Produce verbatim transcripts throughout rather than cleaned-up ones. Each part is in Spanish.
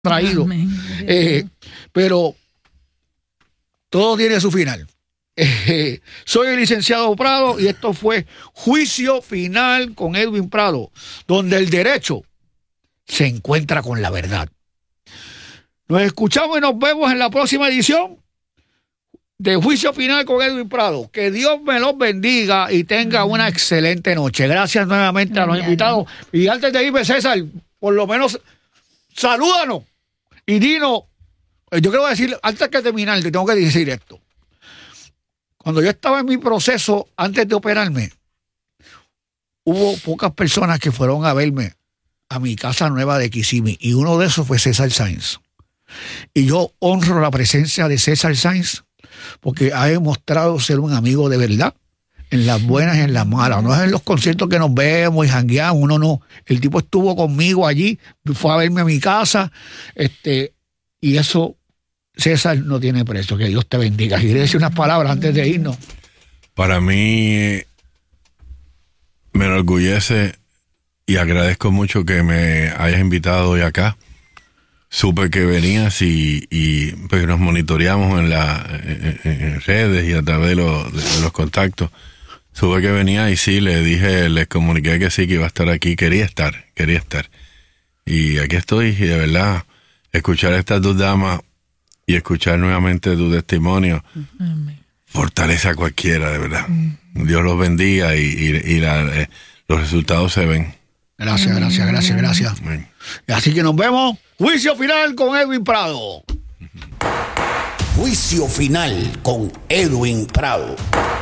traído. Eh, pero todo tiene su final. Eh, soy el licenciado Prado y esto fue Juicio Final con Edwin Prado, donde el derecho se encuentra con la verdad. Nos escuchamos y nos vemos en la próxima edición de Juicio Final con Edwin Prado. Que Dios me los bendiga y tenga una excelente noche. Gracias nuevamente a los invitados. Y antes de irme, César, por lo menos salúdanos y dinos. Yo quiero decir, antes de terminar, te tengo que decir esto. Cuando yo estaba en mi proceso, antes de operarme, hubo pocas personas que fueron a verme a mi casa nueva de Kissimmee, y uno de esos fue César Sainz. Y yo honro la presencia de César Sainz porque ha demostrado ser un amigo de verdad, en las buenas y en las malas. No es en los conciertos que nos vemos y jangueamos, uno no. El tipo estuvo conmigo allí, fue a verme a mi casa, este, y eso, César, no tiene precio. Que Dios te bendiga. Quiero decir unas palabras antes de irnos. Para mí me enorgullece y agradezco mucho que me hayas invitado hoy acá. Supe que venías y, y pues nos monitoreamos en, la, en, en redes y a través de, lo, de, de los contactos. Supe que venía y sí, le dije, les comuniqué que sí, que iba a estar aquí. Quería estar, quería estar. Y aquí estoy, y de verdad, escuchar a estas dos damas y escuchar nuevamente tu testimonio, amén, fortalece a cualquiera, de verdad. Mm. Dios los bendiga y, y, y la, eh, los resultados se ven. Gracias, gracias, gracias, gracias. Amén. Así que nos vemos. Juicio Final con Edwin Prado. Juicio Final con Edwin Prado.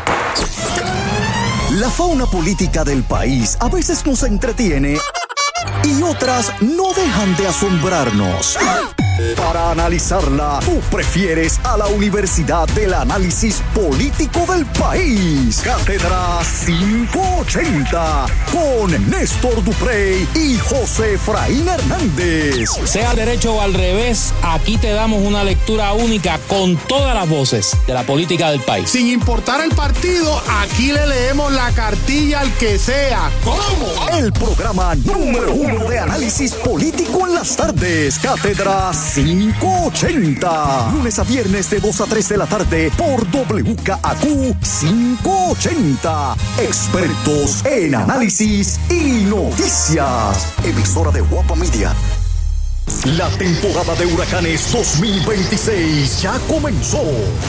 La fauna política del país a veces nos entretiene y otras no dejan de asombrarnos. Para analizarla, tú prefieres a la Universidad del Análisis Político del País. Cátedra quinientos ochenta con Néstor Duprey y José Efraín Hernández. Sea al derecho o al revés, aquí te damos una lectura única con todas las voces de la política del país. Sin importar el partido, aquí le leemos la cartilla al que sea. ¿Cómo? El programa número uno de análisis político en las tardes. Cátedra quinientos ochenta. Lunes a viernes de dos a tres de la tarde por W K A Q quinientos ochenta. Expertos en análisis y noticias. Emisora de Guapa Media. La temporada de huracanes dos mil veintiséis ya comenzó.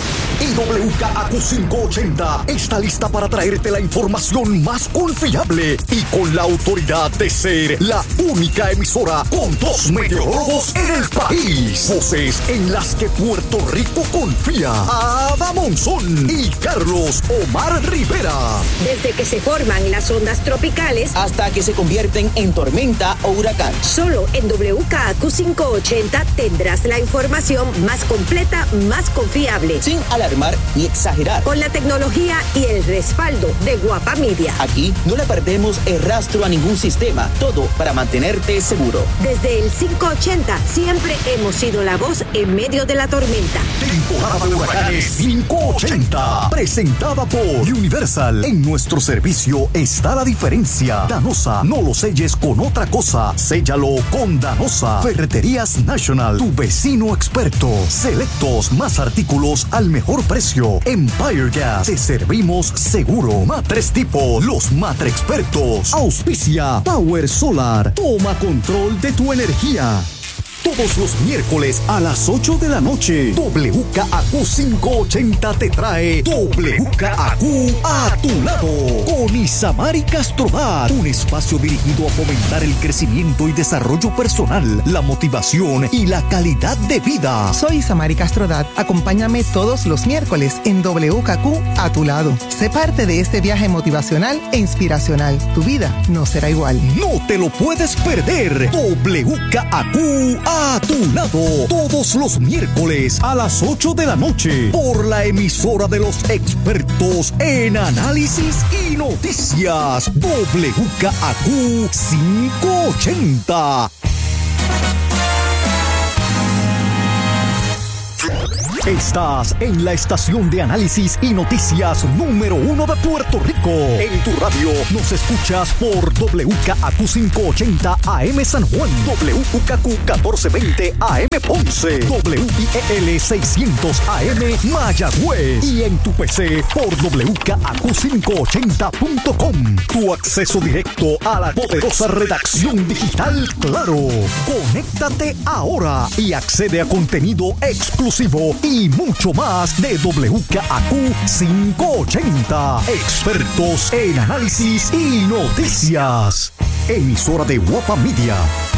Y W K A Q quinientos ochenta está lista para traerte la información más confiable y con la autoridad de ser la única emisora con dos meteorólogos en el país. Voces en las que Puerto Rico confía. Ada Monzón y Carlos Omar Rivera. Desde que se forman las ondas tropicales hasta que se convierten en tormenta o huracán. Solo en W K A Q quinientos ochenta tendrás la información más completa, más confiable. Sin alarmar ni exagerar. Con la tecnología y el respaldo de Guapa Media. Aquí no le perdemos el rastro a ningún sistema. Todo para mantenerte seguro. Desde el quinientos ochenta siempre hemos sido la voz en medio de la tormenta. Temporada de huracanes quinientos ochenta. Presentada por Universal. En nuestro servicio está la diferencia. Danosa, no lo selles con otra cosa. Séllalo con Danosa. Ferreterías National, tu vecino experto. Selectos, más artículos al mejor precio. Empire Gas, te servimos seguro. Matres Tipo, los Matre Expertos. Auspicia Power Solar. Toma control de tu energía. Todos los miércoles a las ocho de la noche, W K A Q quinientos ochenta te trae W K A Q a tu lado con Isamari Castrodat, un espacio dirigido a fomentar el crecimiento y desarrollo personal, la motivación y la calidad de vida. Soy Isamari Castrodat. Acompáñame todos los miércoles en W K A Q a tu lado. Sé parte de este viaje motivacional e inspiracional. Tu vida no será igual. No te lo puedes perder. W K A Q a tu lado, todos los miércoles a las ocho de la noche, por la emisora de los expertos en análisis y noticias, W K A Q quinientos ochenta. Estás en la estación de análisis y noticias número uno de Puerto Rico. En tu radio nos escuchas por W K A Q quinientos ochenta A M San Juan, W K Q catorce veinte A M Ponce, W I E L seiscientos A M Mayagüez y en tu P C por W K A Q quinientos ochenta punto com. Tu acceso directo a la poderosa redacción digital Claro. Conéctate ahora y accede a contenido exclusivo y mucho más de W K A Q quinientos ochenta. Expertos en análisis y noticias. Emisora de Guapa Media.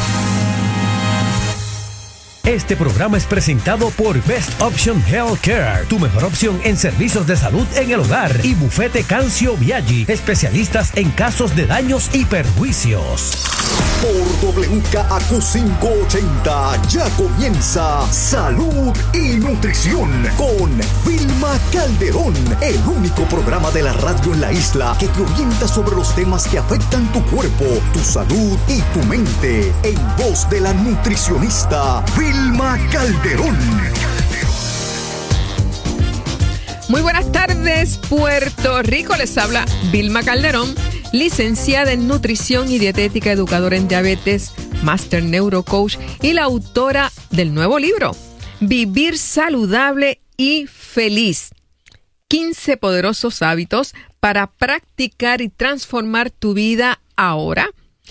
Este programa es presentado por Best Option Healthcare, tu mejor opción en servicios de salud en el hogar, y Bufete Cancio Biaggi, especialistas en casos de daños y perjuicios. Por W K A Q quinientos ochenta ya comienza Salud y Nutrición con Vilma Calderón, el único programa de la radio en la isla que te orienta sobre los temas que afectan tu cuerpo, tu salud y tu mente, en voz de la nutricionista Vilma Calderón. Muy buenas tardes, Puerto Rico. Les habla Vilma Calderón, licenciada en Nutrición y Dietética, educadora en diabetes, Master Neurocoach y la autora del nuevo libro, Vivir Saludable y Feliz. quince poderosos hábitos para practicar y transformar tu vida ahora.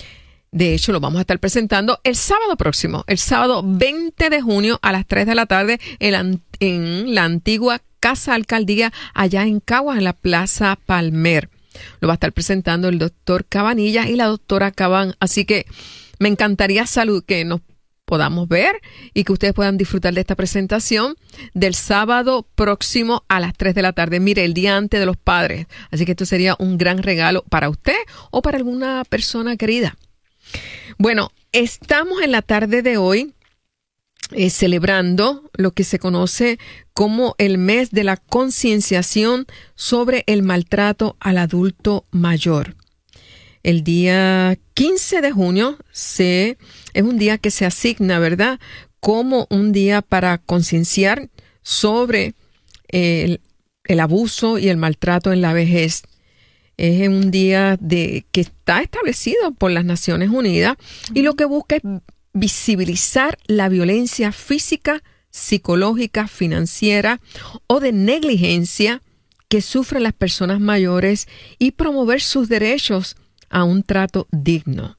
De hecho, lo vamos a estar presentando el sábado próximo, el sábado veinte de junio a las tres de la tarde en, en la antigua Casa Alcaldía, allá en Caguas, en la Plaza Palmer. Lo va a estar presentando el doctor Cabanilla y la doctora Cabán. Así que me encantaría salud que nos podamos ver y que ustedes puedan disfrutar de esta presentación del sábado próximo a las tres de la tarde. Mire, el día antes de los padres. Así que esto sería un gran regalo para usted o para alguna persona querida. Bueno, estamos en la tarde de hoy eh, celebrando lo que se conoce como el mes de la concienciación sobre el maltrato al adulto mayor. El día quince de junio se, es un día que se asigna, ¿verdad?, como un día para concienciar sobre el, el abuso y el maltrato en la vejez. Es un día de, que está establecido por las Naciones Unidas y lo que busca es visibilizar la violencia física, psicológica, financiera o de negligencia que sufren las personas mayores y promover sus derechos a un trato digno.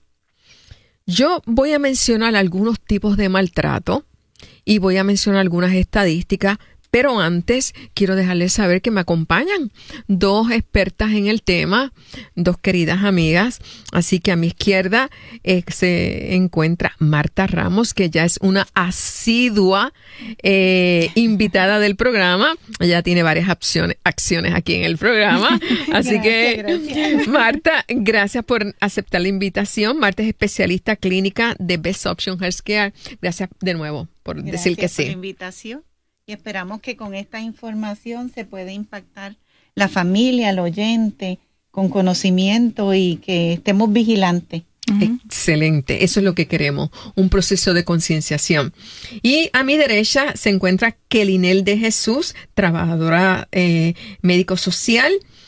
Yo voy a mencionar algunos tipos de maltrato y voy a mencionar algunas estadísticas, pero antes quiero dejarles saber que me acompañan dos expertas en el tema, dos queridas amigas. Así que a mi izquierda eh, se encuentra Marta Ramos, que ya es una asidua eh, invitada del programa. Ella tiene varias acciones, acciones aquí en el programa. Así gracias, que, gracias. Marta, gracias por aceptar la invitación. Marta es especialista clínica de Best Option Healthcare. Gracias de nuevo por gracias decir que sí. Gracias por la invitación. Y esperamos que con esta información se pueda impactar la familia, el oyente, con conocimiento y que estemos vigilantes. Uh-huh. Excelente, eso es lo que queremos, un proceso de concienciación. Y a mi derecha se encuentra Kelinel de Jesús, trabajadora eh, médico social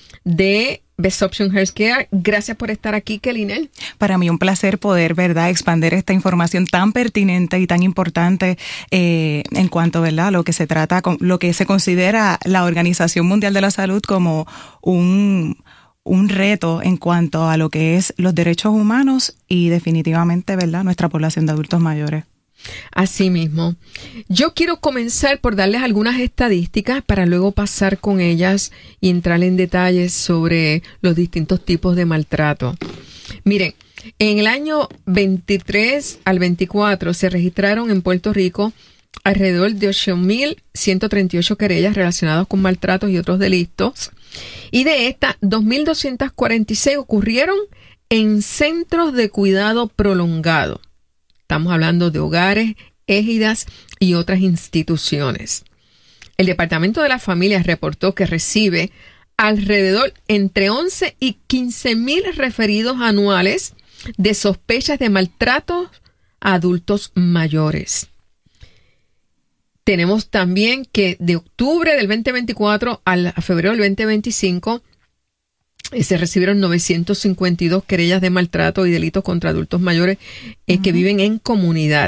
de Best Option Healthcare. Gracias por estar aquí, Kelinel. Para mí un placer poder, ¿verdad?, expandir esta información tan pertinente y tan importante eh, en cuanto, ¿verdad?, lo que se trata, con lo que se considera la Organización Mundial de la Salud como un, un reto en cuanto a lo que es los derechos humanos y definitivamente, ¿verdad?, nuestra población de adultos mayores. Así mismo. Yo quiero comenzar por darles algunas estadísticas para luego pasar con ellas y entrar en detalles sobre los distintos tipos de maltrato. Miren, en el año veintitrés al veinticuatro se registraron en Puerto Rico alrededor de ocho mil ciento treinta y ocho querellas relacionadas con maltratos y otros delitos. Y de estas, dos mil doscientas cuarenta y seis ocurrieron en centros de cuidado prolongado. Estamos hablando de hogares, égidas y otras instituciones. El Departamento de las Familias reportó que recibe alrededor entre once y quince mil referidos anuales de sospechas de maltrato a adultos mayores. Tenemos también que de octubre del veinte veinticuatro al, a febrero del veinte veinticinco eh, se recibieron novecientas cincuenta y dos querellas de maltrato y delitos contra adultos mayores eh, uh-huh. que viven en comunidad.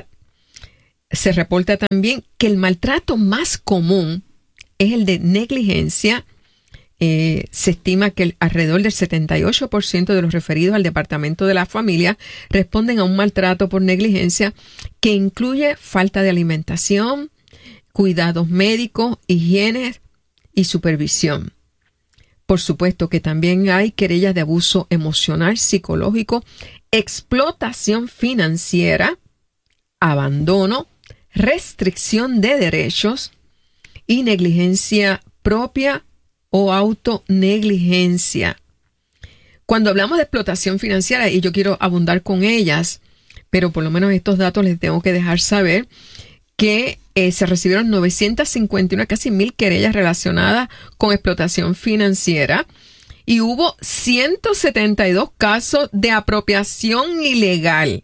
Se reporta también que el maltrato más común es el de negligencia. Eh, se estima que el, alrededor del setenta y ocho por ciento de los referidos al Departamento de la Familia responden a un maltrato por negligencia que incluye falta de alimentación, cuidados médicos, higiene y supervisión. Por supuesto que también hay querellas de abuso emocional, psicológico, explotación financiera, abandono, restricción de derechos y negligencia propia o autonegligencia. Cuando hablamos de explotación financiera, y yo quiero abundar con ellas, pero por lo menos estos datos les tengo que dejar saber que eh, se recibieron novecientas cincuenta y uno, casi mil querellas relacionadas con explotación financiera y hubo ciento setenta y dos casos de apropiación ilegal.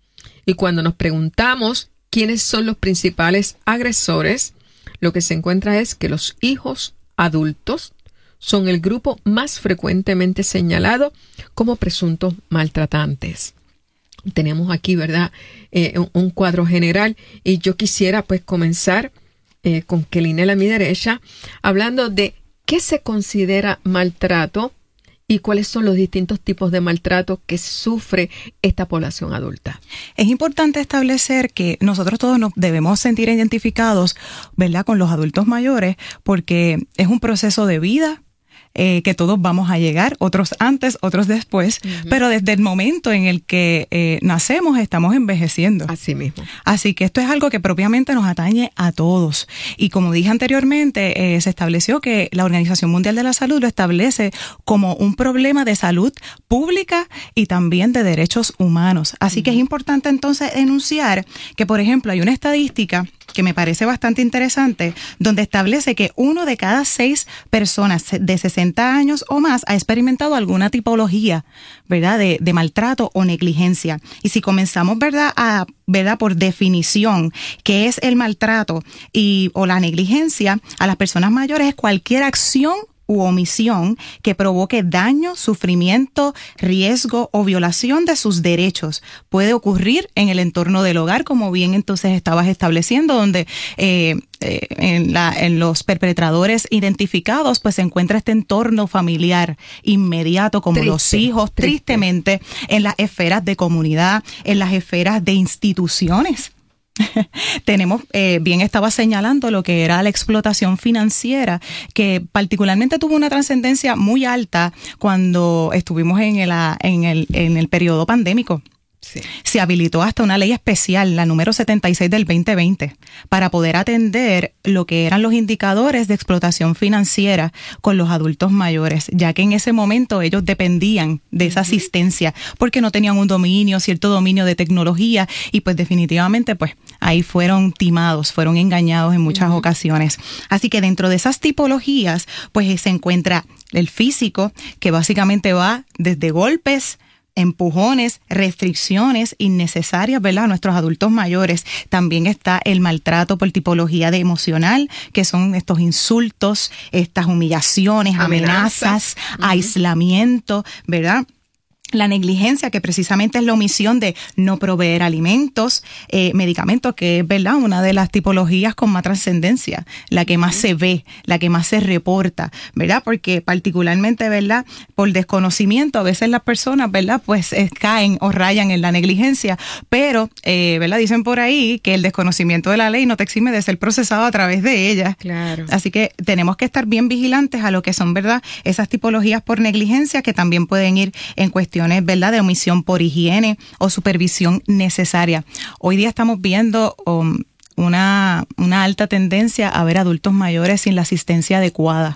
Y cuando nos preguntamos quiénes son los principales agresores, lo que se encuentra es que los hijos adultos son el grupo más frecuentemente señalado como presuntos maltratantes. Tenemos aquí, ¿verdad?, eh, un, un cuadro general y yo quisiera pues comenzar eh, con Kelinel a mi derecha, hablando de qué se considera maltrato y cuáles son los distintos tipos de maltrato que sufre esta población adulta. Es importante establecer que nosotros todos nos debemos sentir identificados, ¿verdad?, con los adultos mayores, porque es un proceso de vida. Eh, que todos vamos a llegar, otros antes, otros después, uh-huh. pero desde el momento en el que eh, nacemos estamos envejeciendo. Así mismo. Así que esto es algo que propiamente nos atañe a todos. Y como dije anteriormente, eh, se estableció que la Organización Mundial de la Salud lo establece como un problema de salud pública y también de derechos humanos. Así uh-huh. que es importante entonces enunciar que, por ejemplo, hay una estadística que me parece bastante interesante, donde establece que uno de cada seis personas de sesenta años o más ha experimentado alguna tipología, ¿verdad?, de, de maltrato o negligencia. Y si comenzamos, ¿verdad?, a, ¿verdad?, por definición, qué es el maltrato y o la negligencia a las personas mayores, es cualquier acción u omisión que provoque daño, sufrimiento, riesgo o violación de sus derechos. Puede ocurrir en el entorno del hogar, como bien entonces estabas estableciendo, donde eh, eh, en, la, en los perpetradores identificados pues se encuentra este entorno familiar inmediato, como Triste, los hijos, triste. tristemente, en las esferas de comunidad, en las esferas de instituciones. Tenemos, eh, bien estaba señalando lo que era la explotación financiera, que particularmente tuvo una trascendencia muy alta cuando estuvimos en el, en el, en el periodo pandémico. Sí. Se habilitó hasta una ley especial, la número setenta y seis del veinte veinte, para poder atender lo que eran los indicadores de explotación financiera con los adultos mayores, ya que en ese momento ellos dependían de esa asistencia porque no tenían un dominio, cierto dominio de tecnología y pues definitivamente pues ahí fueron timados, fueron engañados en muchas uh-huh. ocasiones. Así que dentro de esas tipologías pues se encuentra el físico, que básicamente va desde golpes, empujones, restricciones innecesarias, ¿verdad?, a nuestros adultos mayores. También está el maltrato por tipología de emocional, que son estos insultos, estas humillaciones, amenazas, amenazas uh-huh. aislamiento, ¿verdad? La negligencia, que precisamente es la omisión de no proveer alimentos, eh, medicamentos, que es, ¿verdad?, una de las tipologías con más trascendencia, la que más se ve, la que más se reporta, ¿verdad? Porque particularmente, ¿verdad?, por desconocimiento, a veces las personas, ¿verdad?, pues eh, caen o rayan en la negligencia, pero, eh, ¿verdad?, dicen por ahí que el desconocimiento de la ley no te exime de ser procesado a través de ella. Claro. Así que tenemos que estar bien vigilantes a lo que son, ¿verdad?, esas tipologías por negligencia, que también pueden ir en cuestión, ¿verdad?, de omisión por higiene o supervisión necesaria. Hoy día estamos viendo um, una, una alta tendencia a ver adultos mayores sin la asistencia adecuada,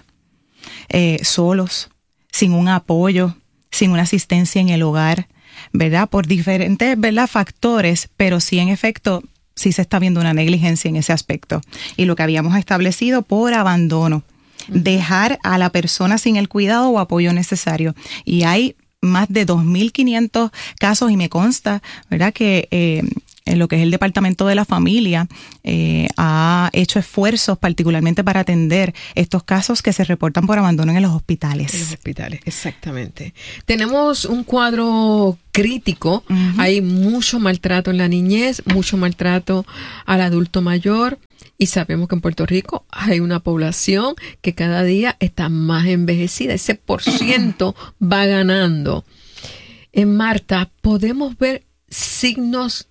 eh, solos, sin un apoyo, sin una asistencia en el hogar, ¿verdad?, por diferentes, ¿verdad?, factores, pero sí, en efecto, sí se está viendo una negligencia en ese aspecto. Y lo que habíamos establecido por abandono, dejar a la persona sin el cuidado o apoyo necesario. Y hay más de dos mil quinientos casos, y me consta, ¿verdad?, que eh, en lo que es el Departamento de la Familia, eh, ha hecho esfuerzos particularmente para atender estos casos que se reportan por abandono en los hospitales. En los hospitales, exactamente. Tenemos un cuadro crítico, uh-huh. Hay mucho maltrato en la niñez, mucho maltrato al adulto mayor, y sabemos que en Puerto Rico hay una población que cada día está más envejecida, ese por ciento va ganando. En Marta, podemos ver signos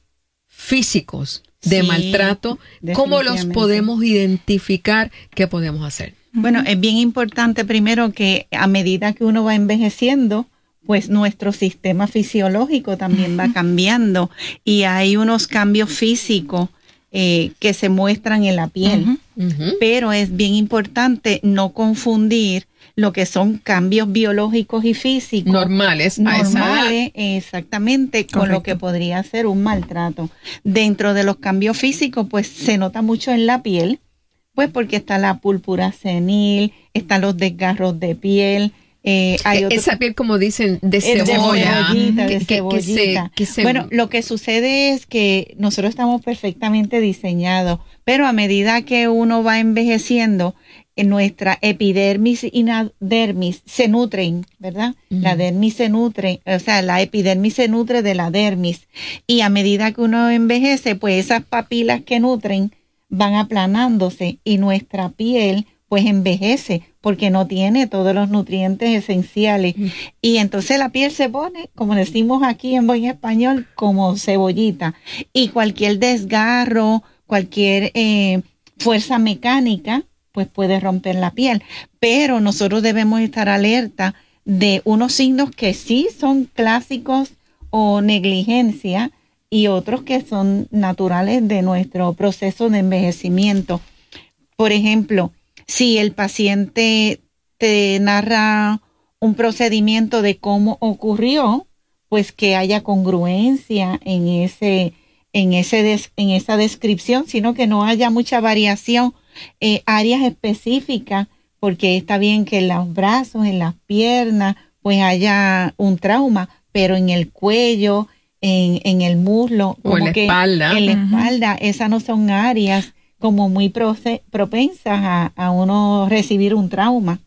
físicos de sí, maltrato. ¿Cómo los podemos identificar? ¿Qué podemos hacer? Bueno, es bien importante primero que a medida que uno va envejeciendo, pues nuestro sistema fisiológico también va cambiando y hay unos cambios físicos eh, que se muestran en la piel. Uh-huh. Uh-huh. Pero es bien importante no confundir lo que son cambios biológicos y físicos. Normales. Normales, exactamente, con Correcto. Lo que podría ser un maltrato. Dentro de los cambios físicos, pues se nota mucho en la piel, pues porque está la púrpura senil, están los desgarros de piel. Eh, hay otro, esa piel, como dicen, de cebolla. De cebollita, de cebollita. Que, que se, que se... Bueno, lo que sucede es que nosotros estamos perfectamente diseñados, pero a medida que uno va envejeciendo, en nuestra epidermis y la dermis se nutren, ¿verdad? Uh-huh. La dermis se nutre, o sea, la epidermis se nutre de la dermis. Y a medida que uno envejece, pues esas papilas que nutren van aplanándose y nuestra piel pues envejece porque no tiene todos los nutrientes esenciales. Uh-huh. Y entonces la piel se pone, como decimos aquí en buen español, como cebollita. Y cualquier desgarro, cualquier eh, fuerza mecánica, pues puede romper la piel. Pero nosotros debemos estar alerta de unos signos que sí son clásicos o negligencia y otros que son naturales de nuestro proceso de envejecimiento. Por ejemplo, si el paciente te narra un procedimiento de cómo ocurrió, pues que haya congruencia en ese, en ese des, en esa descripción, sino que no haya mucha variación. Eh, áreas específicas, porque está bien que en los brazos, en las piernas, pues haya un trauma, pero en el cuello, en, en el muslo, o en la espalda, en la espalda, uh-huh. Esas no son áreas como muy proce- propensas a, a uno recibir un trauma.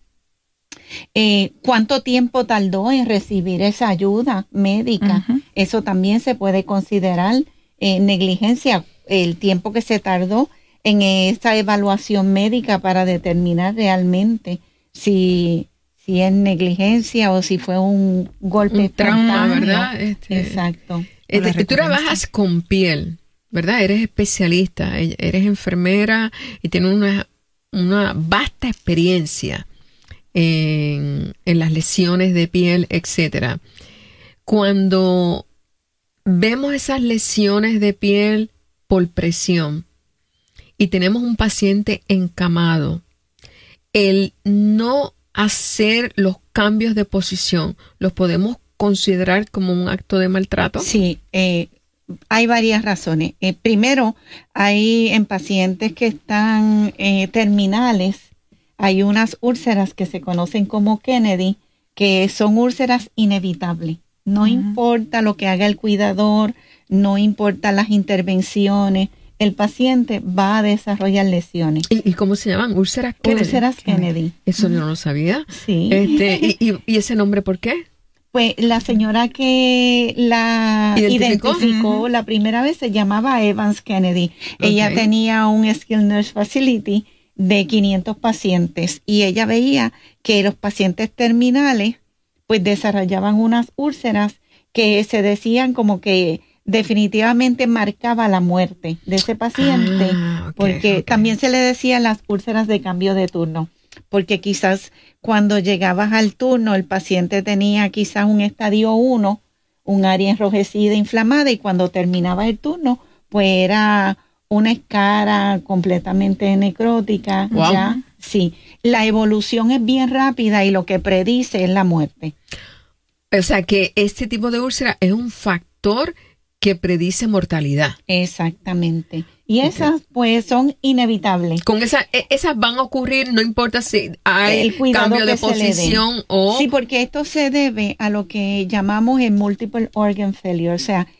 Eh, ¿Cuánto tiempo tardó en recibir esa ayuda médica? Uh-huh. Eso también se puede considerar eh, negligencia, el tiempo que se tardó en esta evaluación médica para determinar realmente si, si es negligencia o si fue un golpe un trauma, ¿verdad? Este, Exacto. Este, tú trabajas con piel, ¿verdad? Eres especialista, eres enfermera y tienes una, una vasta experiencia en, en las lesiones de piel, etcétera. Cuando vemos esas lesiones de piel por presión, y tenemos un paciente encamado, el no hacer los cambios de posición, ¿los podemos considerar como un acto de maltrato? Sí, eh, hay varias razones. Eh, primero, hay en pacientes que están eh, terminales, hay unas úlceras que se conocen como Kennedy, que son úlceras inevitables. No uh-huh. importa lo que haga el cuidador, no importa las intervenciones, el paciente va a desarrollar lesiones. ¿Y, y cómo se llaman? ¿Úlceras Kennedy? Úlceras Kennedy. Eso yo no lo sabía. Sí. Este, y, y, ¿Y ese nombre por qué? Pues la señora que la identificó, identificó uh-huh. la primera vez se llamaba Evans Kennedy. Okay. Ella tenía un Skilled Nurse Facility de quinientos pacientes y ella veía que los pacientes terminales pues desarrollaban unas úlceras que se decían como que definitivamente marcaba la muerte de ese paciente, ah, okay, porque okay. también se le decía las úlceras de cambio de turno, porque quizás cuando llegabas al turno el paciente tenía quizás un estadio uno, un área enrojecida, inflamada, y cuando terminaba el turno, pues era una escara completamente necrótica. Wow. Ya, sí. La evolución es bien rápida y lo que predice es la muerte. O sea que este tipo de úlcera es un factor que predice mortalidad. Exactamente. Y okay. esas pues son inevitables. Con esas, esas van a ocurrir, no importa si hay el cambio de posición o... Sí, porque esto se debe a lo que llamamos el multiple organ failure, o sea,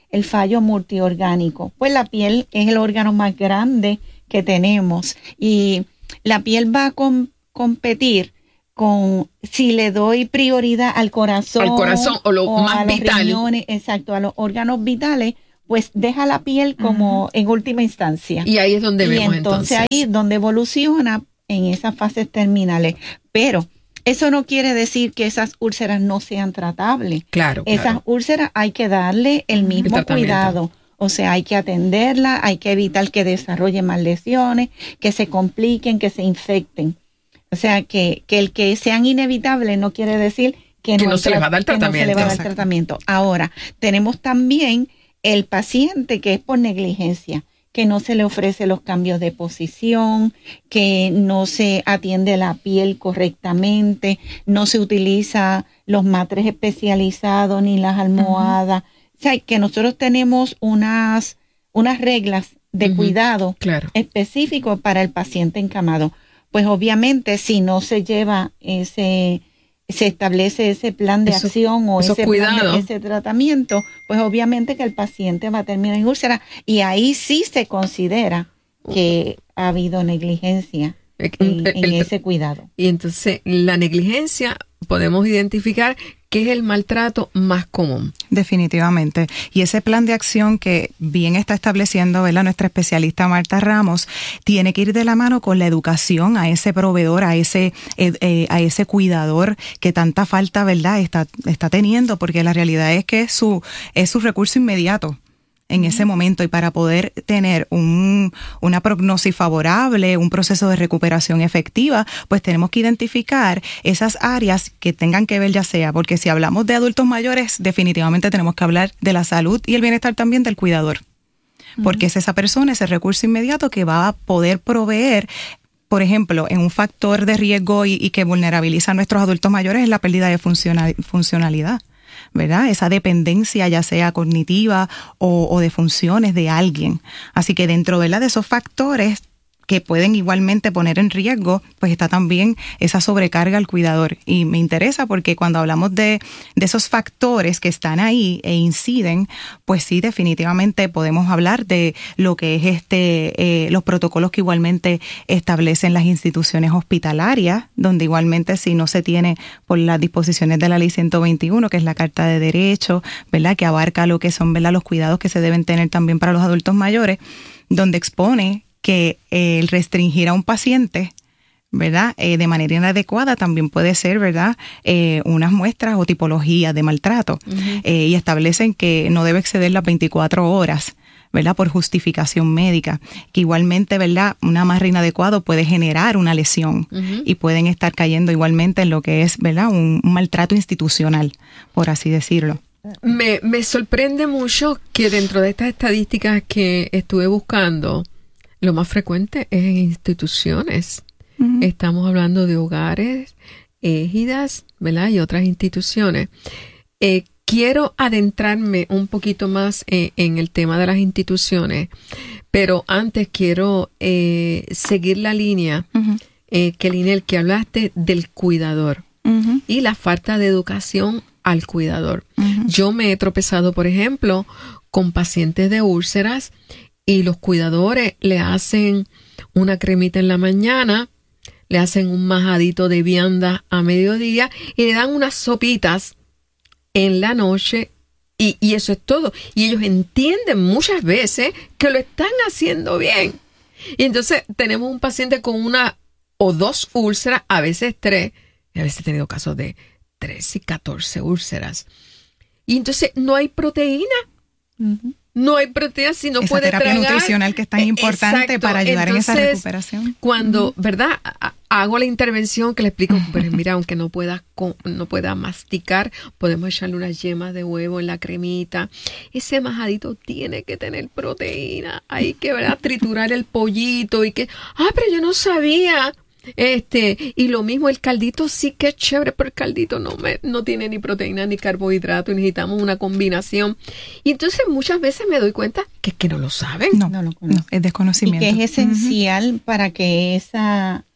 el fallo multiorgánico. Pues la piel es el órgano más grande que tenemos y la piel va a com- competir con si le doy prioridad al corazón, al corazón o lo o más a los vital. riñones, exacto, a los órganos vitales, pues deja la piel como uh-huh. en última instancia. Y ahí es donde y vemos entonces. entonces. ahí es donde evoluciona en esas fases terminales. Pero eso no quiere decir que esas úlceras no sean tratables. Claro, Esas claro. úlceras hay que darle el mismo el cuidado. O sea, hay que atenderla, hay que evitar que desarrolle más lesiones, que se compliquen, que se infecten. O sea, que, que el que sean inevitables no quiere decir que, que no, no se le va a dar tratamiento. No se le va a dar tratamiento. Ahora, tenemos también el paciente que es por negligencia, que no se le ofrece los cambios de posición, que no se atiende la piel correctamente, no se utiliza los matres especializados ni las almohadas. Uh-huh. O sea, que nosotros tenemos unas, unas reglas de uh-huh. cuidado claro. específicos para el paciente encamado. Pues obviamente si no se lleva ese, se establece ese plan de eso, acción o ese plan de, ese tratamiento, pues obviamente que el paciente va a terminar en úlcera y ahí sí se considera que ha habido negligencia en, el, en el, ese cuidado. Y entonces la negligencia podemos identificar que es el maltrato más común. Definitivamente. Y ese plan de acción que bien está estableciendo, ¿verdad?, nuestra especialista Marta Ramos, tiene que ir de la mano con la educación a ese proveedor, a ese eh, eh, a ese cuidador que tanta falta, ¿verdad?, está está teniendo, porque la realidad es que es su es su recurso inmediato en ese momento, y para poder tener un, una prognosis favorable, un proceso de recuperación efectiva, pues tenemos que identificar esas áreas que tengan que ver, ya sea, porque si hablamos de adultos mayores, definitivamente tenemos que hablar de la salud y el bienestar también del cuidador, uh-huh. porque es esa persona, ese recurso inmediato que va a poder proveer. Por ejemplo, en un factor de riesgo y, y que vulnerabiliza a nuestros adultos mayores es la pérdida de funcional, funcionalidad. ¿Verdad? Esa dependencia, ya sea cognitiva o, o de funciones de alguien. Así que dentro, ¿verdad?, de esos factores que pueden igualmente poner en riesgo, pues está también esa sobrecarga al cuidador. Y me interesa porque cuando hablamos de, de esos factores que están ahí e inciden, pues sí, definitivamente podemos hablar de lo que es este eh, los protocolos que igualmente establecen las instituciones hospitalarias, donde igualmente si no se tiene por las disposiciones de la ley ciento veintiuno, que es la Carta de Derechos, ¿verdad?, que abarca lo que son, ¿verdad?, los cuidados que se deben tener también para los adultos mayores, donde expone que eh, el restringir a un paciente, ¿verdad?, eh, de manera inadecuada también puede ser, ¿verdad?, eh, unas muestras o tipologías de maltrato. Uh-huh. eh, y establecen que no debe exceder las veinticuatro horas, ¿verdad?, por justificación médica, que igualmente, ¿verdad?, un amarre inadecuado puede generar una lesión uh-huh. y pueden estar cayendo igualmente en lo que es, ¿verdad?, un, un maltrato institucional, por así decirlo. Me, me sorprende mucho que dentro de estas estadísticas que estuve buscando, lo más frecuente es en instituciones. Uh-huh. Estamos hablando de hogares, égidas, ¿verdad?, y otras instituciones. Eh, quiero adentrarme un poquito más en, en el tema de las instituciones, pero antes quiero eh, seguir la línea, uh-huh. eh, que Linel, que hablaste del cuidador uh-huh. y la falta de educación al cuidador. Uh-huh. Yo me he tropezado, por ejemplo, con pacientes de úlceras y los cuidadores le hacen una cremita en la mañana, le hacen un majadito de vianda a mediodía y le dan unas sopitas en la noche y, y eso es todo. Y ellos entienden muchas veces que lo están haciendo bien. Y entonces tenemos un paciente con una o dos úlceras, a veces tres, y a veces he tenido casos de tres y catorce úlceras. Y entonces no hay proteína. Uh-huh. No hay proteína si no esa puede terapia tragar. nutricional que es tan importante. Exacto. Para ayudar entonces, en esa recuperación. Cuando, uh-huh. ¿verdad? Hago la intervención que le explico, pero mira, aunque no pueda, no pueda masticar, podemos echarle unas yemas de huevo en la cremita. Ese majadito tiene que tener proteína. Hay que, ¿verdad?, triturar el pollito y que, ah, pero yo no sabía. Este, y lo mismo el caldito, sí que es chévere, pero el caldito no me, no tiene ni proteína ni carbohidrato y necesitamos una combinación. Y entonces muchas veces me doy cuenta que, que no lo saben. No, no, lo no, es desconocimiento. Y que es esencial uh-huh. para que esa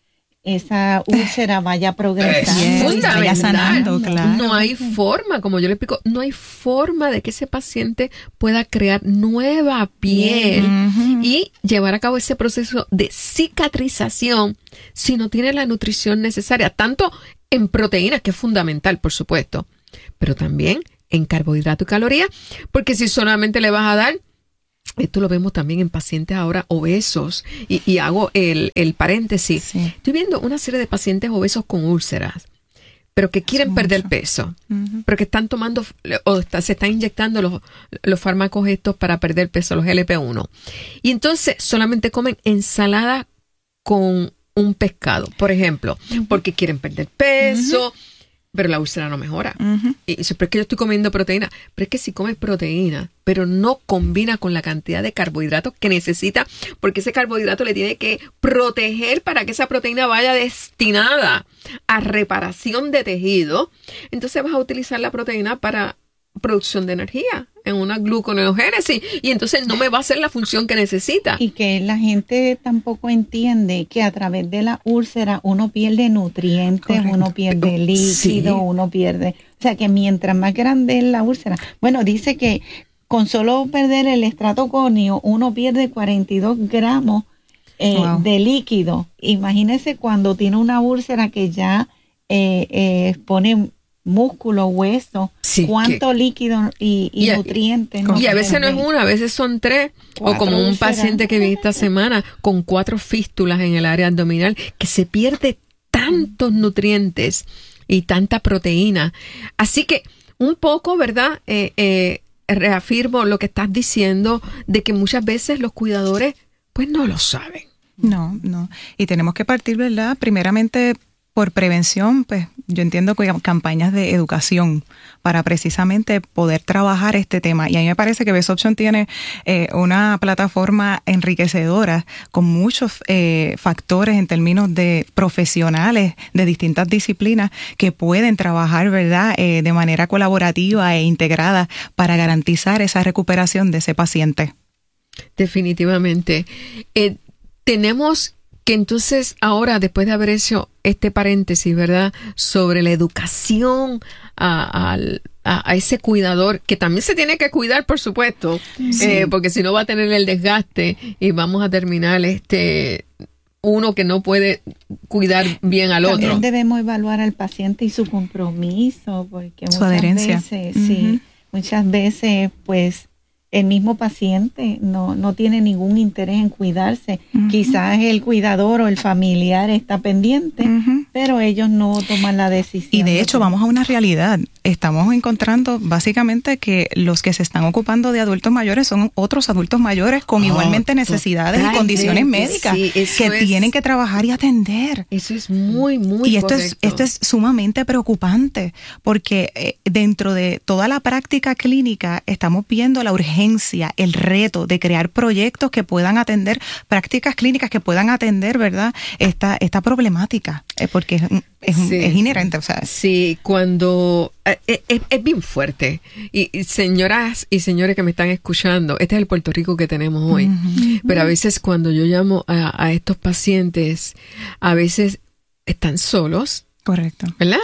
esa úlcera vaya progresando yes, y vaya sanando. Claro. No hay forma, como yo le explico, no hay forma de que ese paciente pueda crear nueva piel uh-huh. y llevar a cabo ese proceso de cicatrización si no tiene la nutrición necesaria, tanto en proteínas, que es fundamental, por supuesto, pero también en carbohidrato y calorías, porque si solamente le vas a dar, esto lo vemos también en pacientes ahora obesos, y, y hago el, el paréntesis. Sí. Estoy viendo una serie de pacientes obesos con úlceras, pero que quieren Eso perder mucho. peso, uh-huh. pero que están tomando o está, se están inyectando los, los fármacos estos para perder peso, los L P uno. Y entonces solamente comen ensalada con un pescado, por ejemplo, uh-huh. porque quieren perder peso, uh-huh. pero la úlcera no mejora. Uh-huh. Y dice, pero es que yo estoy comiendo proteína. Pero es que si comes proteína, pero no combina con la cantidad de carbohidratos que necesita, porque ese carbohidrato le tiene que proteger para que esa proteína vaya destinada a reparación de tejido, entonces vas a utilizar la proteína para producción de energía en una gluconeogénesis, y entonces no me va a hacer la función que necesita. Y que la gente tampoco entiende que a través de la úlcera uno pierde nutrientes, Correcto. uno pierde líquido, sí. uno pierde... O sea, que mientras más grande es la úlcera... Bueno, dice que con solo perder el estrato córneo, uno pierde cuarenta y dos gramos eh, wow. de líquido. Imagínese cuando tiene una úlcera que ya eh, eh, pone... músculo, hueso, sí, cuánto que, líquido y, y, y nutrientes. Y a veces no es una, a veces son tres. Cuatro, o como un paciente que vi esta semana con cuatro fístulas en el área abdominal, que se pierde tantos nutrientes y tanta proteína. Así que un poco, ¿verdad? Eh, eh, reafirmo lo que estás diciendo de que muchas veces los cuidadores pues no lo saben. No, no. Y tenemos que partir, ¿verdad? Primeramente por prevención, pues yo entiendo que campañas de educación para precisamente poder trabajar este tema. Y a mí me parece que Best Option tiene eh, una plataforma enriquecedora con muchos eh, factores en términos de profesionales de distintas disciplinas que pueden trabajar, ¿verdad?, eh, de manera colaborativa e integrada para garantizar esa recuperación de ese paciente. Definitivamente. Eh, tenemos que entonces ahora, después de haber hecho este paréntesis, ¿verdad?, sobre la educación a, a, a ese cuidador, que también se tiene que cuidar, por supuesto, sí. eh, porque si no va a tener el desgaste y vamos a terminar este uno que no puede cuidar bien al también otro. También debemos evaluar al paciente y su compromiso, porque su muchas adherencia. veces, uh-huh. sí, muchas veces, pues, el mismo paciente no, no tiene ningún interés en cuidarse. Uh-huh. Quizás el cuidador o el familiar está pendiente, uh-huh. pero ellos no toman la decisión. Y de hecho, vamos a una realidad. Estamos encontrando básicamente que los que se están ocupando de adultos mayores son otros adultos mayores con oh, igualmente necesidades y condiciones médicas sí, que es, tienen que trabajar y atender. Eso es muy, muy Y esto correcto. es, esto es sumamente preocupante porque eh, dentro de toda la práctica clínica estamos viendo la urgencia, el reto de crear proyectos que puedan atender, prácticas clínicas que puedan atender, ¿verdad?, esta, esta problemática, eh, porque es, es, sí. es inherente. O sea. Sí, cuando... Es, es, es bien fuerte. Y, y señoras y señores que me están escuchando, este es el Puerto Rico que tenemos hoy. Uh-huh. Pero a veces cuando yo llamo a, a estos pacientes, a veces están solos. Correcto. ¿Verdad?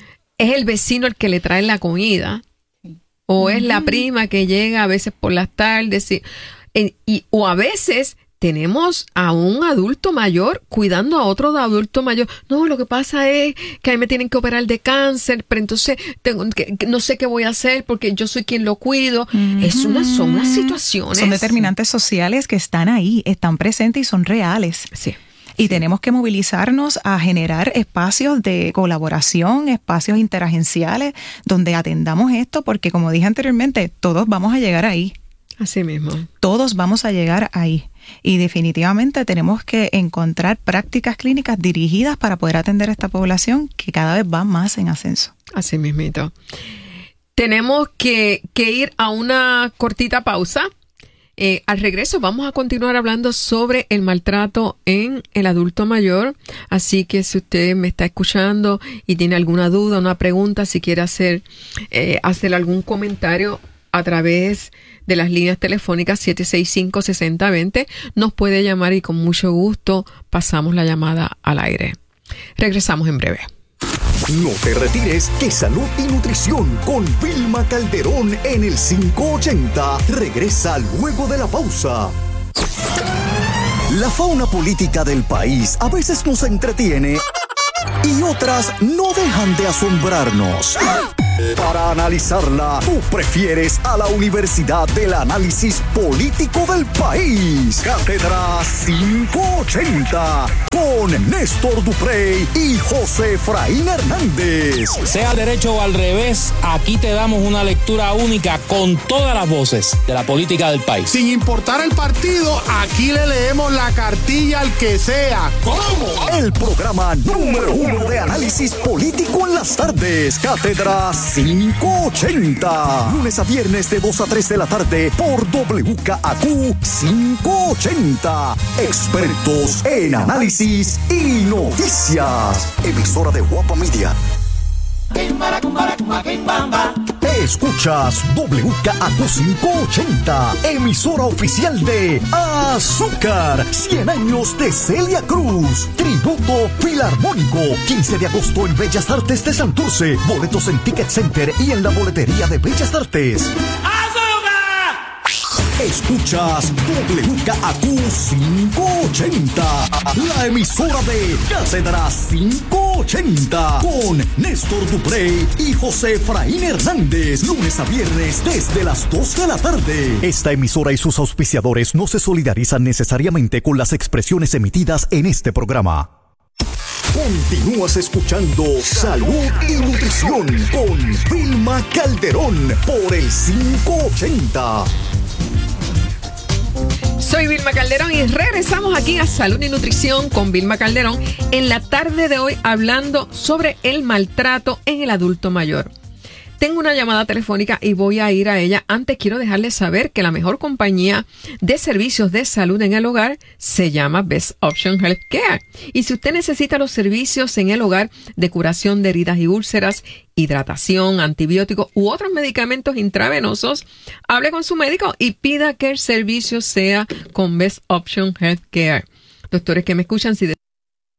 Es el vecino el que le trae la comida. O es la prima que llega a veces por las tardes. Y, y, o a veces tenemos a un adulto mayor cuidando a otro adulto mayor. No, lo que pasa es que a mí me tienen que operar de cáncer, pero entonces tengo que, no sé qué voy a hacer porque yo soy quien lo cuido. Uh-huh. Es una, son unas situaciones. Son determinantes sociales que están ahí, están presentes y son reales. Sí. Y tenemos que movilizarnos a generar espacios de colaboración, espacios interagenciales donde atendamos esto, porque como dije anteriormente, todos vamos a llegar ahí. Así mismo. Todos vamos a llegar ahí. Y definitivamente tenemos que encontrar prácticas clínicas dirigidas para poder atender a esta población que cada vez va más en ascenso. Así mismito. Tenemos que, que ir a una cortita pausa. Eh, al regreso vamos a continuar hablando sobre el maltrato en el adulto mayor, así que si usted me está escuchando y tiene alguna duda, una pregunta, si quiere hacer, eh, hacer algún comentario a través de las líneas telefónicas siete seis cinco, seis cero dos cero, nos puede llamar y con mucho gusto pasamos la llamada al aire. Regresamos en breve. No te retires, que Salud y Nutrición con Vilma Calderón en el cinco ochenta regresa luego de la pausa. La fauna política del país a veces nos entretiene y otras no dejan de asombrarnos. Para analizarla, tú prefieres a la Universidad del Análisis Político del País. Cátedra quinientos ochenta con Néstor Duprey y José Efraín Hernández. Sea al derecho o al revés, aquí te damos una lectura única con todas las voces de la política del país. Sin importar el partido, aquí le leemos la cartilla al que sea. ¿Cómo? El programa número uno de análisis político en las tardes. Cátedra quinientos ochenta. Lunes a viernes de dos a tres de la tarde por W K A Q quinientos ochenta. Expertos en análisis y noticias. Emisora de Guapa Media. Escuchas W K A Q quinientos ochenta, emisora oficial de Azúcar, cien años de Celia Cruz, tributo filarmónico, quince de agosto en Bellas Artes de Santurce, boletos en Ticket Center y en la boletería de Bellas Artes. Escuchas W K A Q quinientos ochenta, la emisora de Cátedra quinientos ochenta, con Néstor Duprey y José Efraín Hernández, lunes a viernes desde las dos de la tarde. Esta emisora y sus auspiciadores no se solidarizan necesariamente con las expresiones emitidas en este programa. Continúas escuchando Salud y Nutrición con Vilma Calderón por el quinientos ochenta. Soy Vilma Calderón y regresamos aquí a Salud y Nutrición con Vilma Calderón en la tarde de hoy hablando sobre el maltrato en el adulto mayor. Tengo una llamada telefónica y voy a ir a ella. Antes quiero dejarles saber que la mejor compañía de servicios de salud en el hogar se llama Best Option Healthcare. Y si usted necesita los servicios en el hogar de curación de heridas y úlceras, hidratación, antibióticos u otros medicamentos intravenosos, hable con su médico y pida que el servicio sea con Best Option Healthcare. Doctores que me escuchan, si desean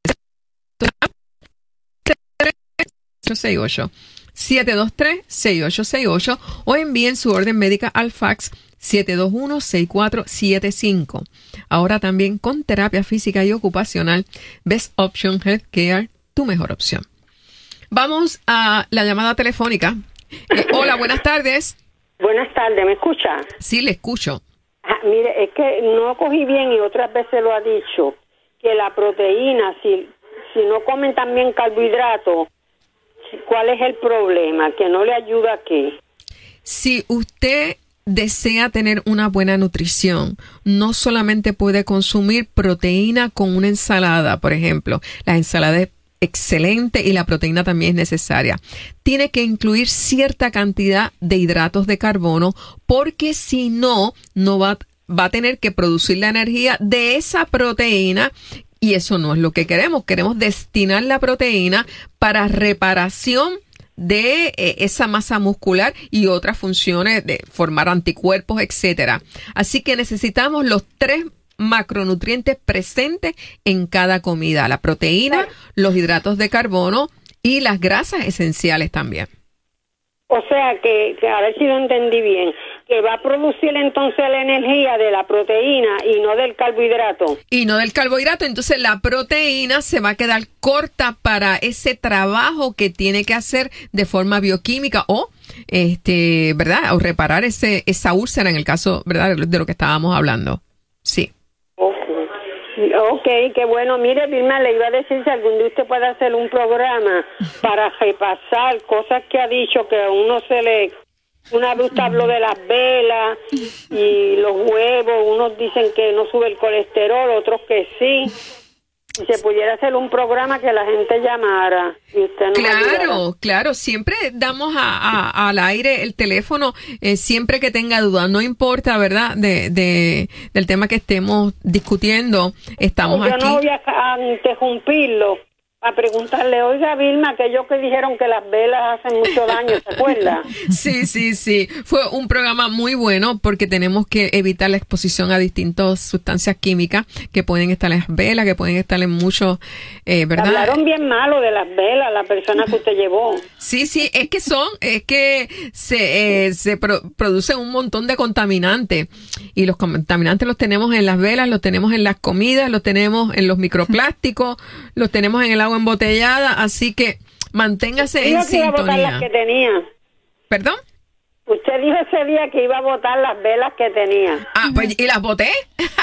ocho seis ocho siete dos tres, seis ocho seis ocho o envíen su orden médica al fax siete dos uno, seis cuatro siete cinco. Ahora también con terapia física y ocupacional, Best Option Healthcare, tu mejor opción. Vamos a la llamada telefónica. Eh, hola, buenas tardes. Buenas tardes, ¿me escucha? Sí, le escucho. Ah, mire, es que no cogí bien y otras veces lo ha dicho, que la proteína, si, si no comen también carbohidratos, ¿cuál es el problema? ¿Que no le ayuda a qué? Si usted desea tener una buena nutrición, no solamente puede consumir proteína con una ensalada, por ejemplo. La ensalada es excelente y la proteína también es necesaria. Tiene que incluir cierta cantidad de hidratos de carbono porque si no, no va, va a tener que producir la energía de esa proteína. Y eso no es lo que queremos. Queremos destinar la proteína para reparación de eh, esa masa muscular y otras funciones de formar anticuerpos, etcétera. Así que necesitamos los tres macronutrientes presentes en cada comida. La proteína, los hidratos de carbono y las grasas esenciales también. O sea, que, que a ver si lo entendí bien, que va a producir entonces la energía de la proteína y no del carbohidrato. Y no del carbohidrato, entonces la proteína se va a quedar corta para ese trabajo que tiene que hacer de forma bioquímica o, este, ¿verdad? O reparar ese esa úlcera en el caso, ¿verdad? De lo que estábamos hablando. Sí. Ok, qué bueno. Mire, Vilma, le iba a decir si algún día usted puede hacer un programa para repasar cosas que ha dicho que a uno se le... Una vez usted habló de las velas y los huevos, unos dicen que no sube el colesterol, otros que sí. Si se pudiera hacer un programa que la gente llamara y usted nos Claro, ayudara. claro, siempre damos a, a, al aire el teléfono, eh, siempre que tenga dudas, no importa, ¿verdad? De, de del tema que estemos discutiendo, estamos Yo aquí. no voy a, a interrumpirlo, a preguntarle, oiga, Vilma, aquellos que dijeron que las velas hacen mucho daño, ¿se acuerda? Sí, sí, sí. Fue un programa muy bueno porque tenemos que evitar la exposición a distintas sustancias químicas que pueden estar en las velas, que pueden estar en muchos, eh, ¿verdad? Hablaron bien malo de las velas, la persona que usted llevó. Sí, sí, es que son, es que se, eh, se pro, producen un montón de contaminantes y los contaminantes los tenemos en las velas, los tenemos en las comidas, los tenemos en los microplásticos, los tenemos en el agua embotellada, así que manténgase en sintonía. Iba a botar las que tenía. ¿Perdón? Usted dijo ese día que iba a botar las velas que tenía. Ah, pues, ¿y las boté?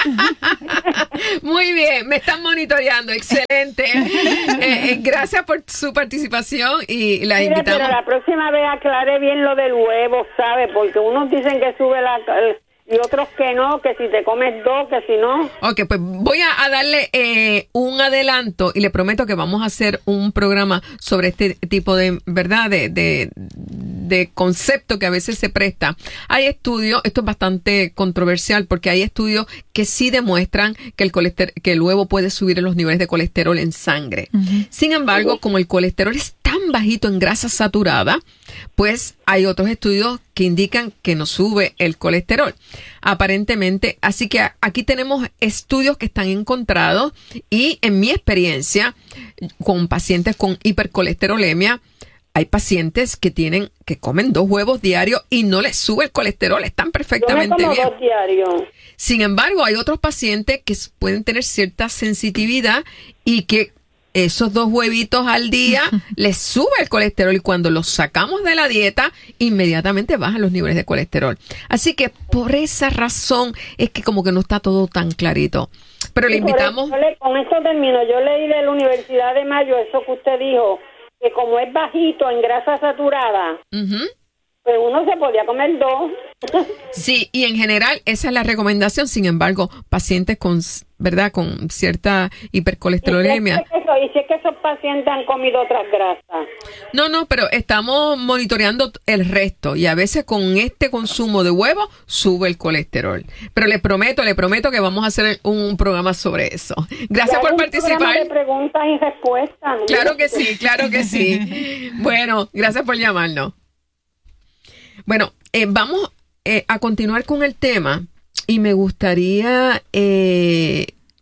Muy bien, me están monitoreando, excelente. Eh, eh, gracias por su participación y la Mire, invitamos. Pero la próxima vez aclare bien lo del huevo, ¿sabe? Porque unos dicen que sube la... y otros que no, que si te comes dos, que si no. Ok, pues voy a, a darle eh, un adelanto y le prometo que vamos a hacer un programa sobre este tipo de, ¿verdad? De, de, de concepto que a veces se presta. Hay estudios, esto es bastante controversial porque hay estudios que sí demuestran que el colesterol, que el huevo puede subir los niveles de colesterol en sangre. Uh-huh. Sin embargo, como el colesterol es tan bajito en grasa saturada, pues hay otros estudios que indican que no sube el colesterol. Aparentemente, así que aquí tenemos estudios que están encontrados y en mi experiencia con pacientes con hipercolesterolemia, hay pacientes que tienen, que comen dos huevos diarios y no les sube el colesterol, están perfectamente Yo me como bien. Dos diarios. Sin embargo, hay otros pacientes que pueden tener cierta sensitividad y que esos dos huevitos al día les sube el colesterol y cuando los sacamos de la dieta, inmediatamente bajan los niveles de colesterol. Así que por esa razón es que como que no está todo tan clarito. Pero le invitamos... Eso, con esto termino. Yo leí de la Universidad de Mayo eso que usted dijo, que como es bajito en grasa saturada, uh-huh. pues uno se podía comer dos. Sí, y en general esa es la recomendación. Sin embargo, pacientes con, ¿verdad? Con cierta hipercolesterolemia. ¿Y si es que esos pacientes han comido otras grasas? No, no, pero estamos monitoreando el resto y a veces con este consumo de huevos sube el colesterol. Pero le prometo, le prometo que vamos a hacer un programa sobre eso. Gracias por participar. De preguntas y respuestas. Claro que sí, claro que sí. Bueno, gracias por llamarnos. Bueno, eh, vamos eh, a continuar con el tema y me gustaría... Eh,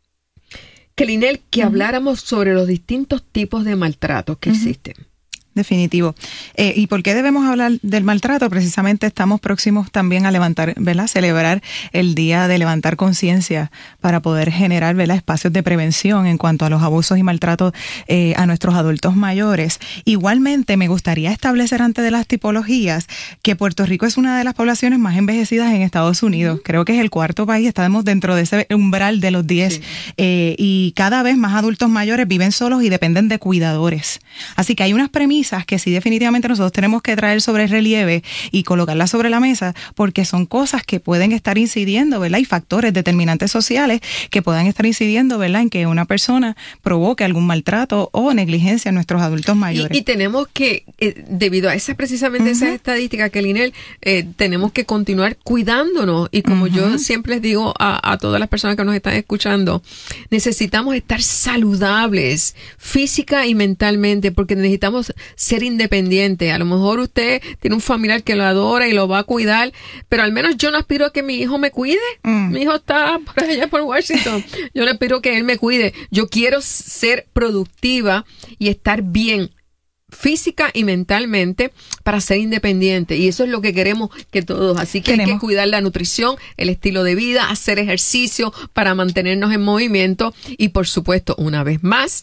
que Linel, que uh-huh. habláramos sobre los distintos tipos de maltratos que uh-huh. existen. Definitivo. Eh, ¿Y por qué debemos hablar del maltrato? Precisamente estamos próximos también a levantar, ¿verdad? Celebrar el día de levantar conciencia para poder generar, ¿verdad? Espacios de prevención en cuanto a los abusos y maltratos eh, a nuestros adultos mayores. Igualmente, me gustaría establecer antes de las tipologías que Puerto Rico es una de las poblaciones más envejecidas en Estados Unidos. Uh-huh. Creo que es el cuarto país, estamos dentro de ese umbral de los diez. Sí. Eh, y cada vez más adultos mayores viven solos y dependen de cuidadores. Así que hay unas premisas que sí definitivamente nosotros tenemos que traer sobre el relieve y colocarlas sobre la mesa porque son cosas que pueden estar incidiendo, ¿verdad? Y factores determinantes sociales que puedan estar incidiendo, ¿verdad? En que una persona provoque algún maltrato o negligencia a nuestros adultos mayores. Y, y tenemos que, eh, debido a esa precisamente uh-huh. esas estadísticas que Linel, eh, tenemos que continuar cuidándonos y como uh-huh. yo siempre les digo a, a todas las personas que nos están escuchando, necesitamos estar saludables física y mentalmente porque necesitamos ser independiente. A lo mejor usted tiene un familiar que lo adora y lo va a cuidar, pero al menos yo no aspiro a que mi hijo me cuide. Mm. Mi hijo está por allá por Washington. Yo no aspiro a que él me cuide. Yo quiero ser productiva y estar bien física y mentalmente para ser independiente y eso es lo que queremos que todos, así que Tenemos. hay que cuidar la nutrición, el estilo de vida, hacer ejercicio para mantenernos en movimiento y por supuesto, una vez más,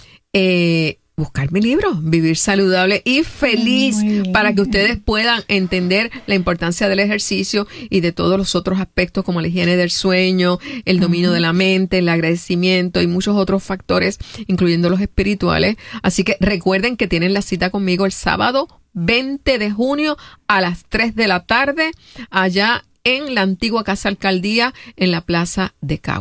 eh buscar mi libro, Vivir Saludable y Feliz, para que ustedes puedan entender la importancia del ejercicio y de todos los otros aspectos como la higiene del sueño, el dominio uh-huh. de la mente, el agradecimiento y muchos otros factores, incluyendo los espirituales. Así que recuerden que tienen la cita conmigo el sábado veinte de junio a las tres de la tarde allá en la antigua Casa Alcaldía en la Plaza de Caguas.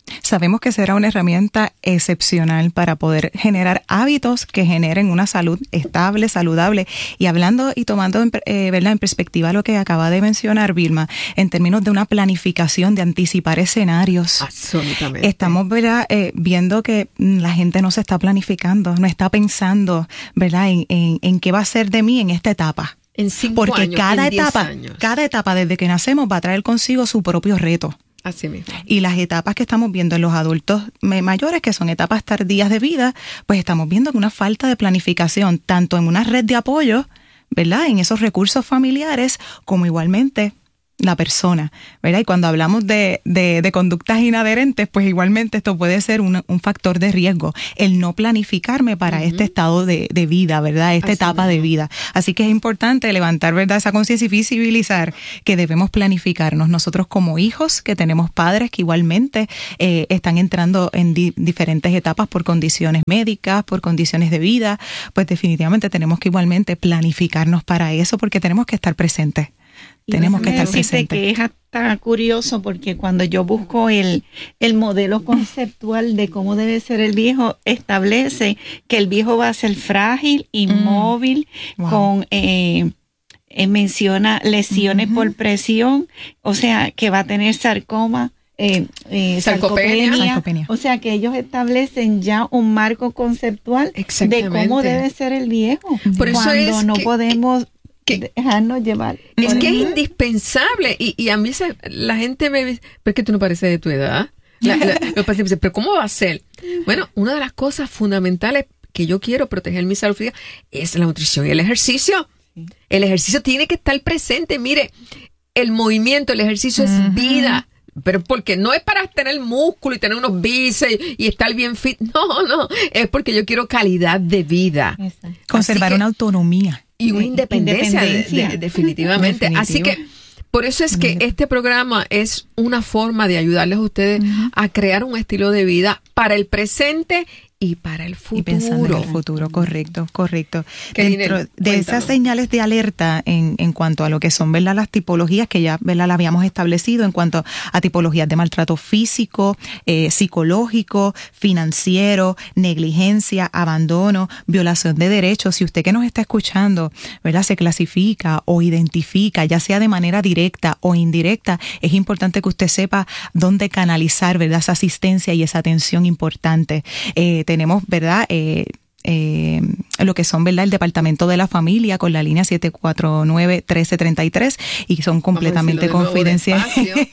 Sabemos que será una herramienta excepcional para poder generar hábitos que generen una salud estable, saludable. Y hablando y tomando en, eh, ¿verdad? en perspectiva lo que acaba de mencionar Vilma, en términos de una planificación, de anticipar escenarios. Absolutamente. Estamos ¿verdad? Eh, viendo que la gente no se está planificando, no está pensando ¿verdad? En, en, en qué va a ser de mí en esta etapa. En cinco Porque años, cada en diez etapa, años. cada etapa desde que nacemos va a traer consigo su propio reto. Así mismo. Y las etapas que estamos viendo en los adultos mayores, que son etapas tardías de vida, pues estamos viendo una falta de planificación, tanto en una red de apoyo, ¿verdad? En esos recursos familiares, como igualmente la persona, ¿verdad? Y cuando hablamos de, de, de conductas inadherentes, pues igualmente esto puede ser un, un factor de riesgo, el no planificarme para uh-huh. este estado de, de vida, ¿verdad? Esta Así etapa mismo. de vida. Así que es importante levantar, ¿verdad? Esa conciencia y visibilizar que debemos planificarnos. Nosotros como hijos, que tenemos padres que igualmente eh, están entrando en di- diferentes etapas por condiciones médicas, por condiciones de vida, pues definitivamente tenemos que igualmente planificarnos para eso, porque tenemos que estar presentes. Tenemos que estar presentes. Que es hasta curioso porque cuando yo busco el, el modelo conceptual de cómo debe ser el viejo, establece que el viejo va a ser frágil, inmóvil, mm. wow. con eh, eh, menciona lesiones uh-huh. por presión, o sea que va a tener sarcoma. Eh, eh, sarcopenia. Sarcopenia. sarcopenia. O sea que ellos establecen ya un marco conceptual de cómo debe ser el viejo. Por eso cuando es no que, podemos que, dejarnos llevar. Es que es indispensable y, y a mí se, la gente me dice, pero es que tú no pareces de tu edad. La, la, los pacientes dicen, pero ¿cómo va a ser? Bueno, una de las cosas fundamentales que yo quiero proteger mi salud física es la nutrición y el ejercicio. El ejercicio tiene que estar presente. Mire, el movimiento, el ejercicio uh-huh. es vida. Pero porque no es para tener músculo y tener unos bíceps y estar bien fit. No, no. Es porque yo quiero calidad de vida. Exacto. Conservar que, una autonomía. Y una independencia, independencia. De, de, definitivamente. Definitivo. Así que por eso es que este programa es una forma de ayudarles a ustedes uh-huh. a crear un estilo de vida para el presente y para el futuro. Y pensando en el futuro, correcto, correcto. Dentro de cuéntanos. Esas señales de alerta en, en cuanto a lo que son, ¿verdad? Las tipologías que ya, ¿verdad? Las habíamos establecido en cuanto a tipologías de maltrato físico, eh, psicológico, financiero, negligencia, abandono, violación de derechos. Si usted que nos está escuchando, ¿verdad? Se clasifica o identifica, ya sea de manera directa o indirecta, es importante que usted sepa dónde canalizar, ¿verdad? Esa asistencia y esa atención importante. Eh, tenemos, ¿verdad? Eh, eh, lo que son, ¿verdad? El Departamento de la Familia con la línea siete cuatro nueve, uno tres tres tres y son completamente confidenciales.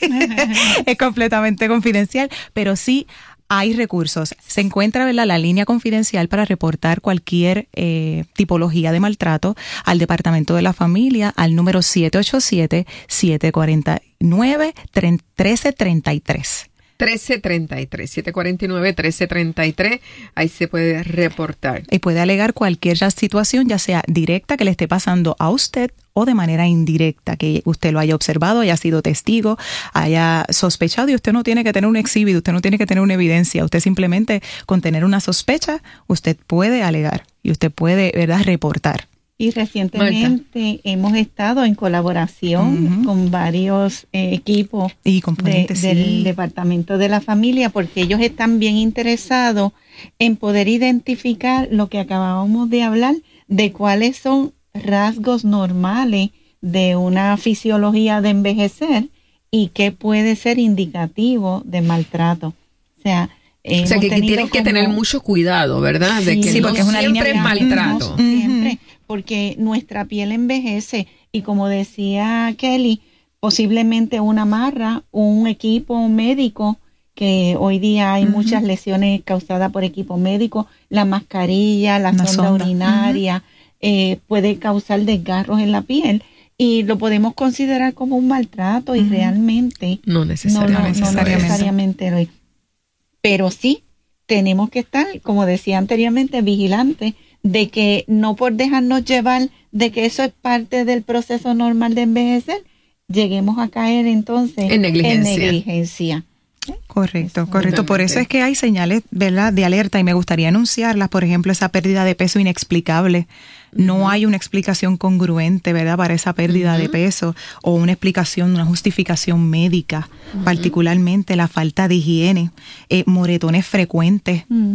Es completamente confidencial, pero sí hay recursos. Se encuentra, ¿verdad? La línea confidencial para reportar cualquier eh, tipología de maltrato al Departamento de la Familia al número siete ocho siete, siete cuatro nueve, uno tres tres tres. trece treinta y tres, siete cuatro nueve, trece treinta y tres, ahí se puede reportar. Y puede alegar cualquier situación, ya sea directa que le esté pasando a usted o de manera indirecta, que usted lo haya observado, haya sido testigo, haya sospechado, y usted no tiene que tener un exhibit, usted no tiene que tener una evidencia, usted simplemente con tener una sospecha, usted puede alegar y usted puede, ¿verdad?, reportar. Y recientemente Marta. hemos estado en colaboración uh-huh. con varios eh, equipos y componentes, de, sí. del Departamento de la Familia, porque ellos están bien interesados en poder identificar lo que acabábamos de hablar, de cuáles son rasgos normales de una fisiología de envejecer y qué puede ser indicativo de maltrato. O sea, o sea que tienen que como... tener mucho cuidado, ¿verdad? De sí, que sí, no porque es una siempre línea es maltrato. No siempre, porque nuestra piel envejece y como decía Kelly, posiblemente una marra, un equipo médico, que hoy día hay uh-huh. muchas lesiones causadas por equipo médico, la mascarilla, la sonda, sonda urinaria, uh-huh. eh, puede causar desgarros en la piel. Y lo podemos considerar como un maltrato y uh-huh. realmente no necesariamente, no, no, no necesariamente lo es. Pero sí, tenemos que estar, como decía anteriormente, vigilantes de que no por dejarnos llevar de que eso es parte del proceso normal de envejecer, lleguemos a caer entonces en negligencia. En negligencia. Correcto, correcto. Por eso es que hay señales, ¿verdad?, de alerta y me gustaría anunciarlas. Por ejemplo, esa pérdida de peso inexplicable. No hay una explicación congruente, ¿verdad?, para esa pérdida uh-huh. de peso, o una explicación, una justificación médica, uh-huh. particularmente la falta de higiene, eh, moretones frecuentes, uh-huh.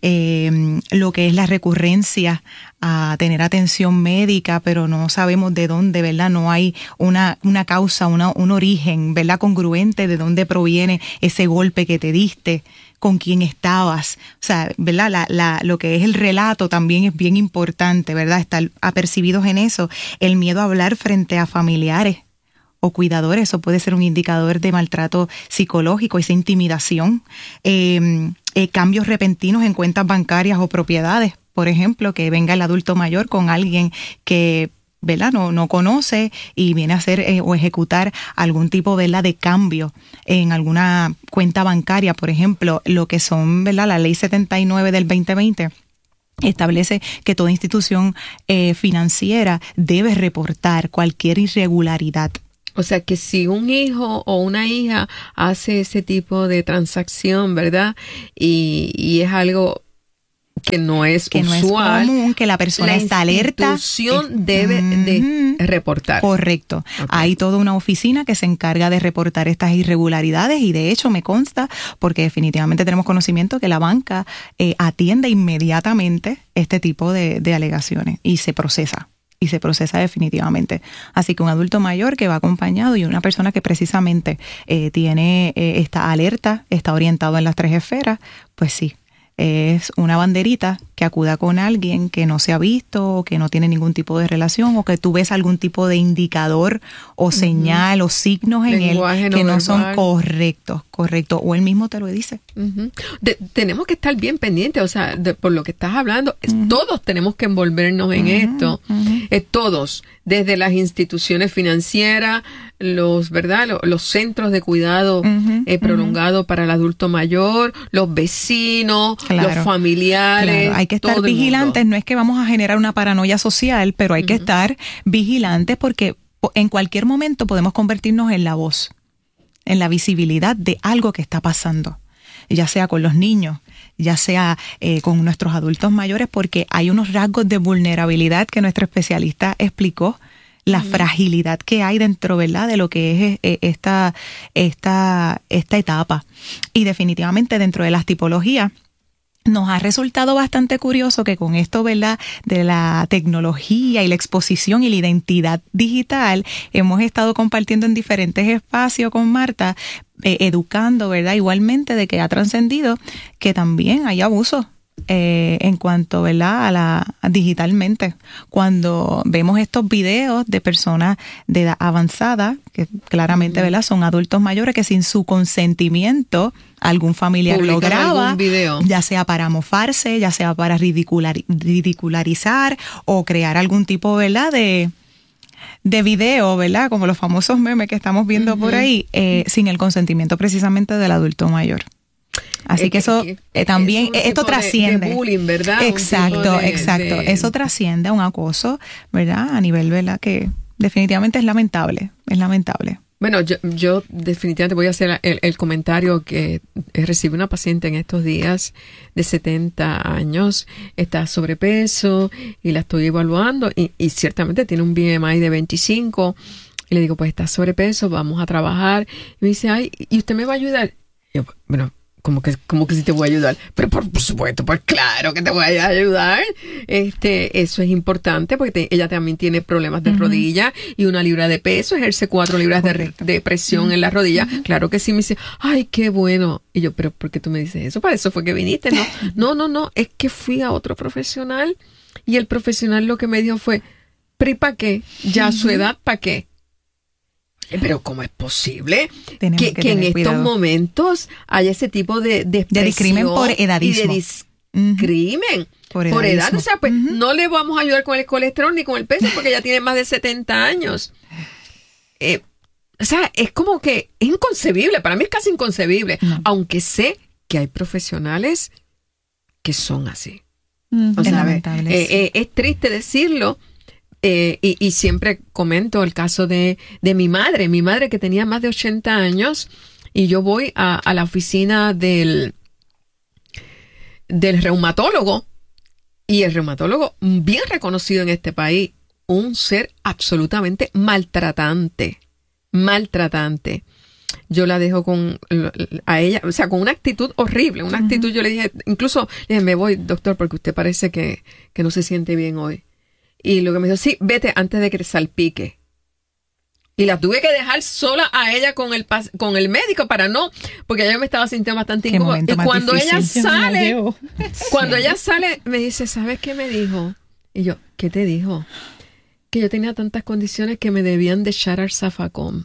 eh, lo que es la recurrencia a tener atención médica, pero no sabemos de dónde, ¿verdad? No hay una, una causa, una, un origen, ¿verdad?, congruente de dónde proviene ese golpe que te diste, con quién estabas, o sea, ¿verdad? La, la, lo que es el relato también es bien importante, ¿verdad? Estar apercibidos en eso. El miedo a hablar frente a familiares o cuidadores, eso puede ser un indicador de maltrato psicológico, esa intimidación. Eh, eh, cambios repentinos en cuentas bancarias o propiedades, por ejemplo, que venga el adulto mayor con alguien que, ¿verdad?, no, no conoce y viene a hacer eh, o ejecutar algún tipo, ¿verdad?, de cambio en alguna cuenta bancaria, por ejemplo, lo que son, ¿verdad?, la ley setenta y nueve del veinte veinte establece que toda institución eh, financiera debe reportar cualquier irregularidad. O sea que si un hijo o una hija hace ese tipo de transacción, ¿verdad?, y, y es algo que no es que usual, no es común, que la persona la está alerta. La institución debe de reportar. Correcto. Okay. Hay toda una oficina que se encarga de reportar estas irregularidades y de hecho me consta, porque definitivamente tenemos conocimiento que la banca eh, atiende inmediatamente este tipo de, de alegaciones y se procesa. Y se procesa definitivamente. Así que un adulto mayor que va acompañado y una persona que precisamente eh, tiene eh, esta alerta, está orientado en las tres esferas, pues sí, es una banderita que acuda con alguien que no se ha visto o que no tiene ningún tipo de relación o que tú ves algún tipo de indicador o uh-huh. señal o signos en Lenguaje él que no, no son correctos, correctos, o él mismo te lo dice. Uh-huh. De, tenemos que estar bien pendientes, o sea, de, por lo que estás hablando, uh-huh. todos tenemos que envolvernos en uh-huh. esto, uh-huh. eh, todos, desde las instituciones financieras, los, ¿verdad?, los, los centros de cuidado uh-huh. eh, prolongado uh-huh. para el adulto mayor, los vecinos, claro. los familiares. Claro. Hay que estar vigilantes, no es que vamos a generar una paranoia social, pero hay uh-huh. que estar vigilantes porque en cualquier momento podemos convertirnos en la voz, en la visibilidad de algo que está pasando, ya sea con los niños, ya sea eh, con nuestros adultos mayores, porque hay unos rasgos de vulnerabilidad que nuestro especialista explicó, la uh-huh. fragilidad que hay dentro, ¿verdad?, de lo que es eh, esta, esta, esta etapa. Y definitivamente dentro de las tipologías, nos ha resultado bastante curioso que con esto, ¿verdad?, de la tecnología y la exposición y la identidad digital, hemos estado compartiendo en diferentes espacios con Marta, eh, educando, ¿verdad?, igualmente de que ha trascendido que también hay abusos eh, en cuanto, ¿verdad?, a la a digitalmente. Cuando vemos estos videos de personas de edad avanzada, que claramente, uh-huh. ¿verdad?, son adultos mayores que sin su consentimiento algún familiar lo graba, ya sea para mofarse, ya sea para ridicular, ridicularizar o crear algún tipo, ¿verdad?, de, de video, ¿verdad?, como los famosos memes que estamos viendo uh-huh. por ahí, eh, sin el consentimiento precisamente del adulto mayor. Así eh, que eso eh, eh, también, esto trasciende. De, de bullying, ¿verdad? Exacto, de, exacto. De... Eso trasciende a un acoso, ¿verdad?, a nivel, ¿verdad?, que definitivamente es lamentable, es lamentable. Bueno, yo, yo definitivamente voy a hacer el, el comentario que recibí una paciente en estos días de setenta años, está sobrepeso y la estoy evaluando y, y ciertamente tiene un B M I de veinticinco y le digo, pues está sobrepeso, vamos a trabajar. Y me dice, ay, ¿y usted me va a ayudar? Y yo, bueno, como que, como que sí te voy a ayudar, pero por, por supuesto, pues claro que te voy a ayudar. Este, eso es importante porque te, ella también tiene problemas de uh-huh. rodilla y una libra de peso, ejerce cuatro libras de, de presión uh-huh. en la rodilla. Uh-huh. Claro que sí, me dice, ay, qué bueno. Y yo, pero ¿por qué tú me dices eso? Para eso fue que viniste, ¿no? No, no, no, es que fui a otro profesional y el profesional lo que me dijo fue, ¿pero y para qué? Ya a su edad, ¿para qué? Pero ¿cómo es posible que, que, que en estos cuidado. momentos haya ese tipo de, de expresión de discrimen por edadismo? Y de discrimen uh-huh. por, por edad? O sea, pues uh-huh. no le vamos a ayudar con el colesterol ni con el peso porque ya tiene más de setenta años. Eh, o sea, es como que es inconcebible. Para mí es casi inconcebible. No. Aunque sé que hay profesionales que son así. Uh-huh. O sea, es lamentable. Eh, eh, es triste decirlo. Eh, y, y siempre comento el caso de, de mi madre, mi madre que tenía más de ochenta años y yo voy a, a la oficina del, del reumatólogo, y el reumatólogo, bien reconocido en este país, un ser absolutamente maltratante, maltratante. Yo la dejo con a ella, o sea, con una actitud horrible, una uh-huh. actitud, yo le dije, incluso le dije, me voy, doctor, porque usted parece que, que no se siente bien hoy. Y lo que me dijo, sí, vete antes de que te salpique. Y la tuve que dejar sola a ella con el con el médico para no, porque yo me estaba sintiendo bastante incómoda. Y cuando ella sale, cuando ella sale, me dice, ¿sabes qué me dijo? Y yo, ¿qué te dijo? Que yo tenía tantas condiciones que me debían de echar al zafacón.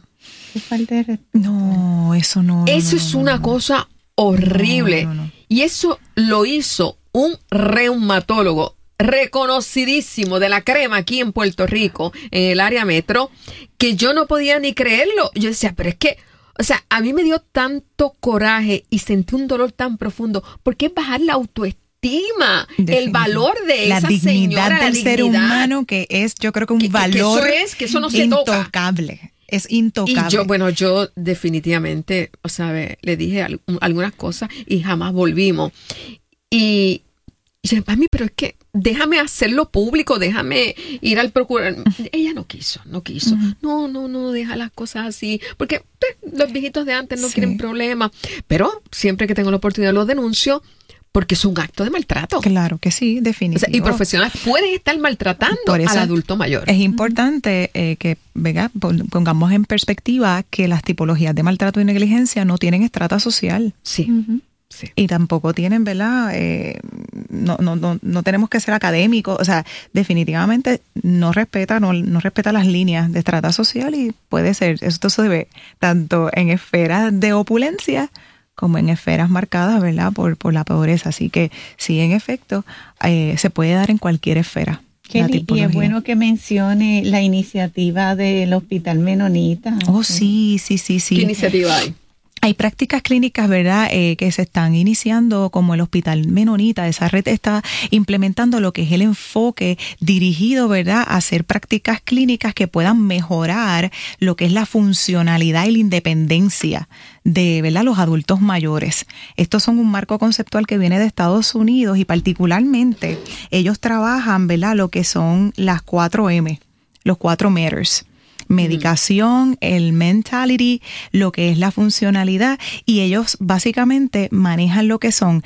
No, eso no. Eso no, es no, una no. cosa horrible. No, no, no. Y eso lo hizo un reumatólogo reconocidísimo de la crema aquí en Puerto Rico, en el área metro, que yo no podía ni creerlo. Yo decía, pero es que, o sea, a mí me dio tanto coraje y sentí un dolor tan profundo, porque es bajar la autoestima, el valor de la esa dignidad señora, del la dignidad ser humano, que es, yo creo que un que, valor que eso es, que eso no se intocable. Toca. Es intocable. Y yo, bueno, yo definitivamente, o sea, le dije al, algunas cosas y jamás volvimos. Y Y yo, mami, pero es que déjame hacerlo público, déjame ir al procurador. Ella no quiso, no quiso. Uh-huh. No, no, no, deja las cosas así. Porque pues, los viejitos de antes no sí. quieren problemas. Pero siempre que tengo la oportunidad lo denuncio porque es un acto de maltrato. Claro que sí, definitivamente. O sea, y profesionales pueden estar maltratando al adulto mayor. Es importante eh, que venga, pongamos en perspectiva que las tipologías de maltrato y negligencia no tienen estrata social. Sí. Uh-huh. Sí. Y tampoco tienen, ¿verdad? Eh, no, no, no, no tenemos que ser académicos. O sea, definitivamente no respeta, no, no respeta las líneas de estrata social y puede ser, esto se ve tanto en esferas de opulencia como en esferas marcadas, ¿verdad? Por, por la pobreza. Así que sí, en efecto, eh, se puede dar en cualquier esfera. Kelly, y es bueno que mencione la iniciativa del Hospital Menonita. Oh, sí, sí, sí, sí. ¿Qué iniciativa hay? Hay prácticas clínicas, ¿verdad?, eh, que se están iniciando, como el Hospital Menonita. Esa red está implementando lo que es el enfoque dirigido, ¿verdad?, a hacer prácticas clínicas que puedan mejorar lo que es la funcionalidad y la independencia de, ¿verdad?, los adultos mayores. Estos son un marco conceptual que viene de Estados Unidos y particularmente ellos trabajan, ¿verdad?, lo que son las cuatro M, los cuatro matters. Medicación, el mentality, lo que es la funcionalidad, y ellos básicamente manejan lo que son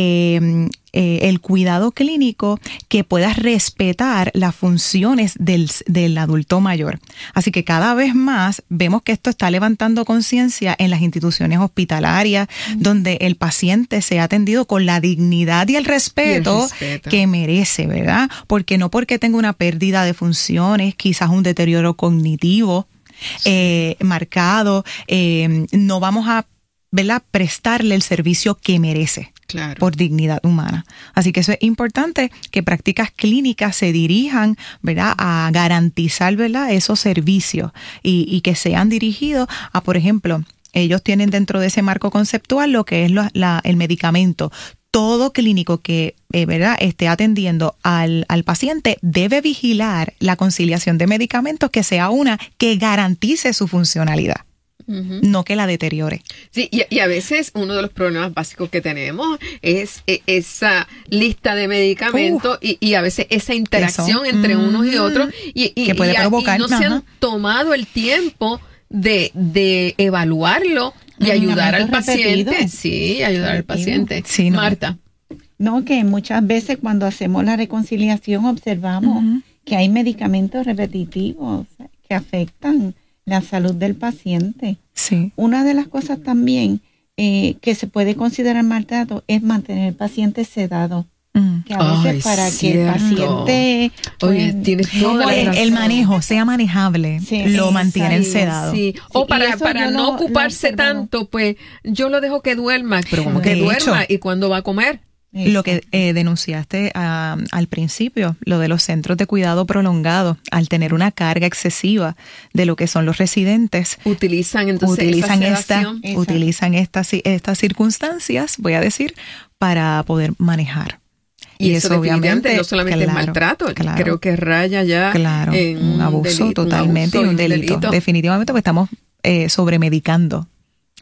eh, eh, el cuidado clínico que pueda respetar las funciones del, del adulto mayor. Así que cada vez más vemos que esto está levantando conciencia en las instituciones hospitalarias, mm. donde el paciente sea atendido con la dignidad y el respeto, y el respeto que merece, ¿verdad? Porque no porque tenga una pérdida de funciones, quizás un deterioro cognitivo sí. eh, marcado, eh, no vamos a, ¿verdad?, prestarle el servicio que merece. Claro. Por dignidad humana. Así que eso es importante, que prácticas clínicas se dirijan, ¿verdad?, a garantizar, ¿verdad?, esos servicios y, y que sean dirigidos a, por ejemplo, ellos tienen dentro de ese marco conceptual lo que es la, la, el medicamento. Todo clínico que eh, ¿verdad?, esté atendiendo al, al paciente debe vigilar la conciliación de medicamentos que sea una que garantice su funcionalidad. Uh-huh. No que la deteriore. Sí, y, y a veces uno de los problemas básicos que tenemos es eh, esa lista de medicamentos uh, y, y a veces esa interacción eso. entre mm, unos y otros y, y, que puede y, provocar, y no ajá. se han tomado el tiempo de, de evaluarlo y ayudar al paciente. Repetido. Sí, ayudar repetido. al paciente. Sí, no. Marta. No, que muchas veces cuando hacemos la reconciliación observamos uh-huh. que hay medicamentos repetitivos que afectan la salud del paciente. Sí. Una de las cosas también eh, que se puede considerar maltrato es mantener al paciente sedado. Mm. Que a veces Ay, para cierto. que el paciente... Oye, pues, tienes toda el, el manejo sea manejable, sí, lo mantienen sí, sedado. Sí. O sí, para, para no lo, ocuparse lo tanto, pues yo lo dejo que duerma, pero como que de duerma hecho, y cuándo va a comer. Lo que eh, denunciaste uh, al principio, lo de los centros de cuidado prolongado, al tener una carga excesiva de lo que son los residentes, utilizan entonces utilizan esa esta, utilizan estas estas circunstancias, voy a decir, para poder manejar. Y, y eso, eso obviamente no solamente claro, es maltrato, claro, creo que raya ya claro, en un abuso delito, totalmente, un, abuso, un delito. delito. Definitivamente, porque estamos eh, sobremedicando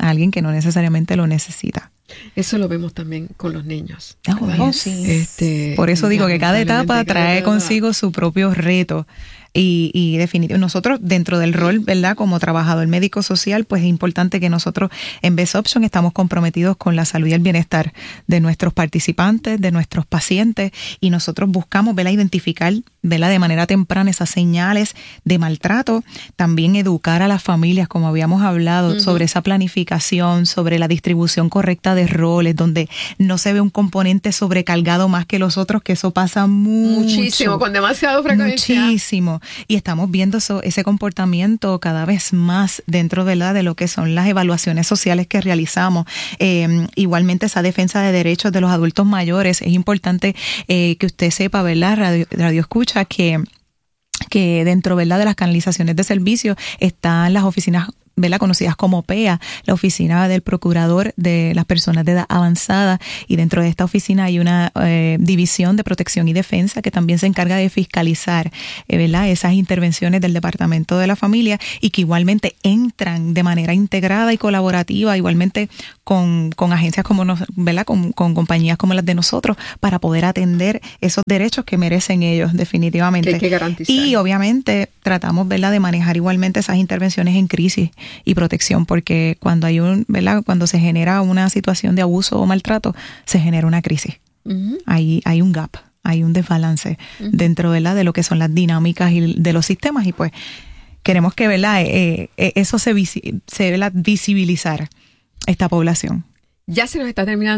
a alguien que no necesariamente lo necesita. Eso lo vemos también con los niños. Oh, oh, sí. Este, Por eso digo que cada etapa trae consigo su propio reto. Y, y definitivamente nosotros dentro del rol, ¿verdad? Como trabajador médico social, pues es importante que nosotros en Best Option estamos comprometidos con la salud y el bienestar de nuestros participantes, de nuestros pacientes, y nosotros buscamos, ¿verdad? Identificar, ¿verdad? De manera temprana esas señales de maltrato, también educar a las familias, como habíamos hablado, uh-huh. sobre esa planificación, sobre la distribución correcta de roles, donde no se ve un componente sobrecargado más que los otros, que eso pasa mucho. Muchísimo, con demasiado frecuencia. Muchísimo. Y estamos viendo eso, ese comportamiento cada vez más dentro, ¿verdad?, de lo que son las evaluaciones sociales que realizamos. Eh, igualmente esa defensa de derechos de los adultos mayores. Es importante eh, que usted sepa, ¿verdad?, radio, radio escucha, que, que dentro, ¿verdad?, de las canalizaciones de servicios están las oficinas, ¿verdad?, conocidas como P E A, la oficina del procurador de las personas de edad avanzada, y dentro de esta oficina hay una eh, división de protección y defensa que también se encarga de fiscalizar, eh, ¿verdad?, esas intervenciones del Departamento de la Familia, y que igualmente entran de manera integrada y colaborativa, igualmente con, con agencias como nos, ¿verdad?, con, con compañías como las de nosotros, para poder atender esos derechos que merecen ellos, definitivamente. Que hay que garantizar. Y obviamente tratamos, ¿verdad?, de manejar igualmente esas intervenciones en crisis y protección, porque cuando hay un, ¿verdad?, cuando se genera una situación de abuso o maltrato, se genera una crisis. Uh-huh. Hay, hay un gap, hay un desbalance uh-huh. dentro, ¿verdad?, de lo que son las dinámicas y de los sistemas, y pues queremos que, ¿verdad?, eh, eh, eso se, visi- se ¿verdad?, visibilizar esta población. Ya se nos está terminando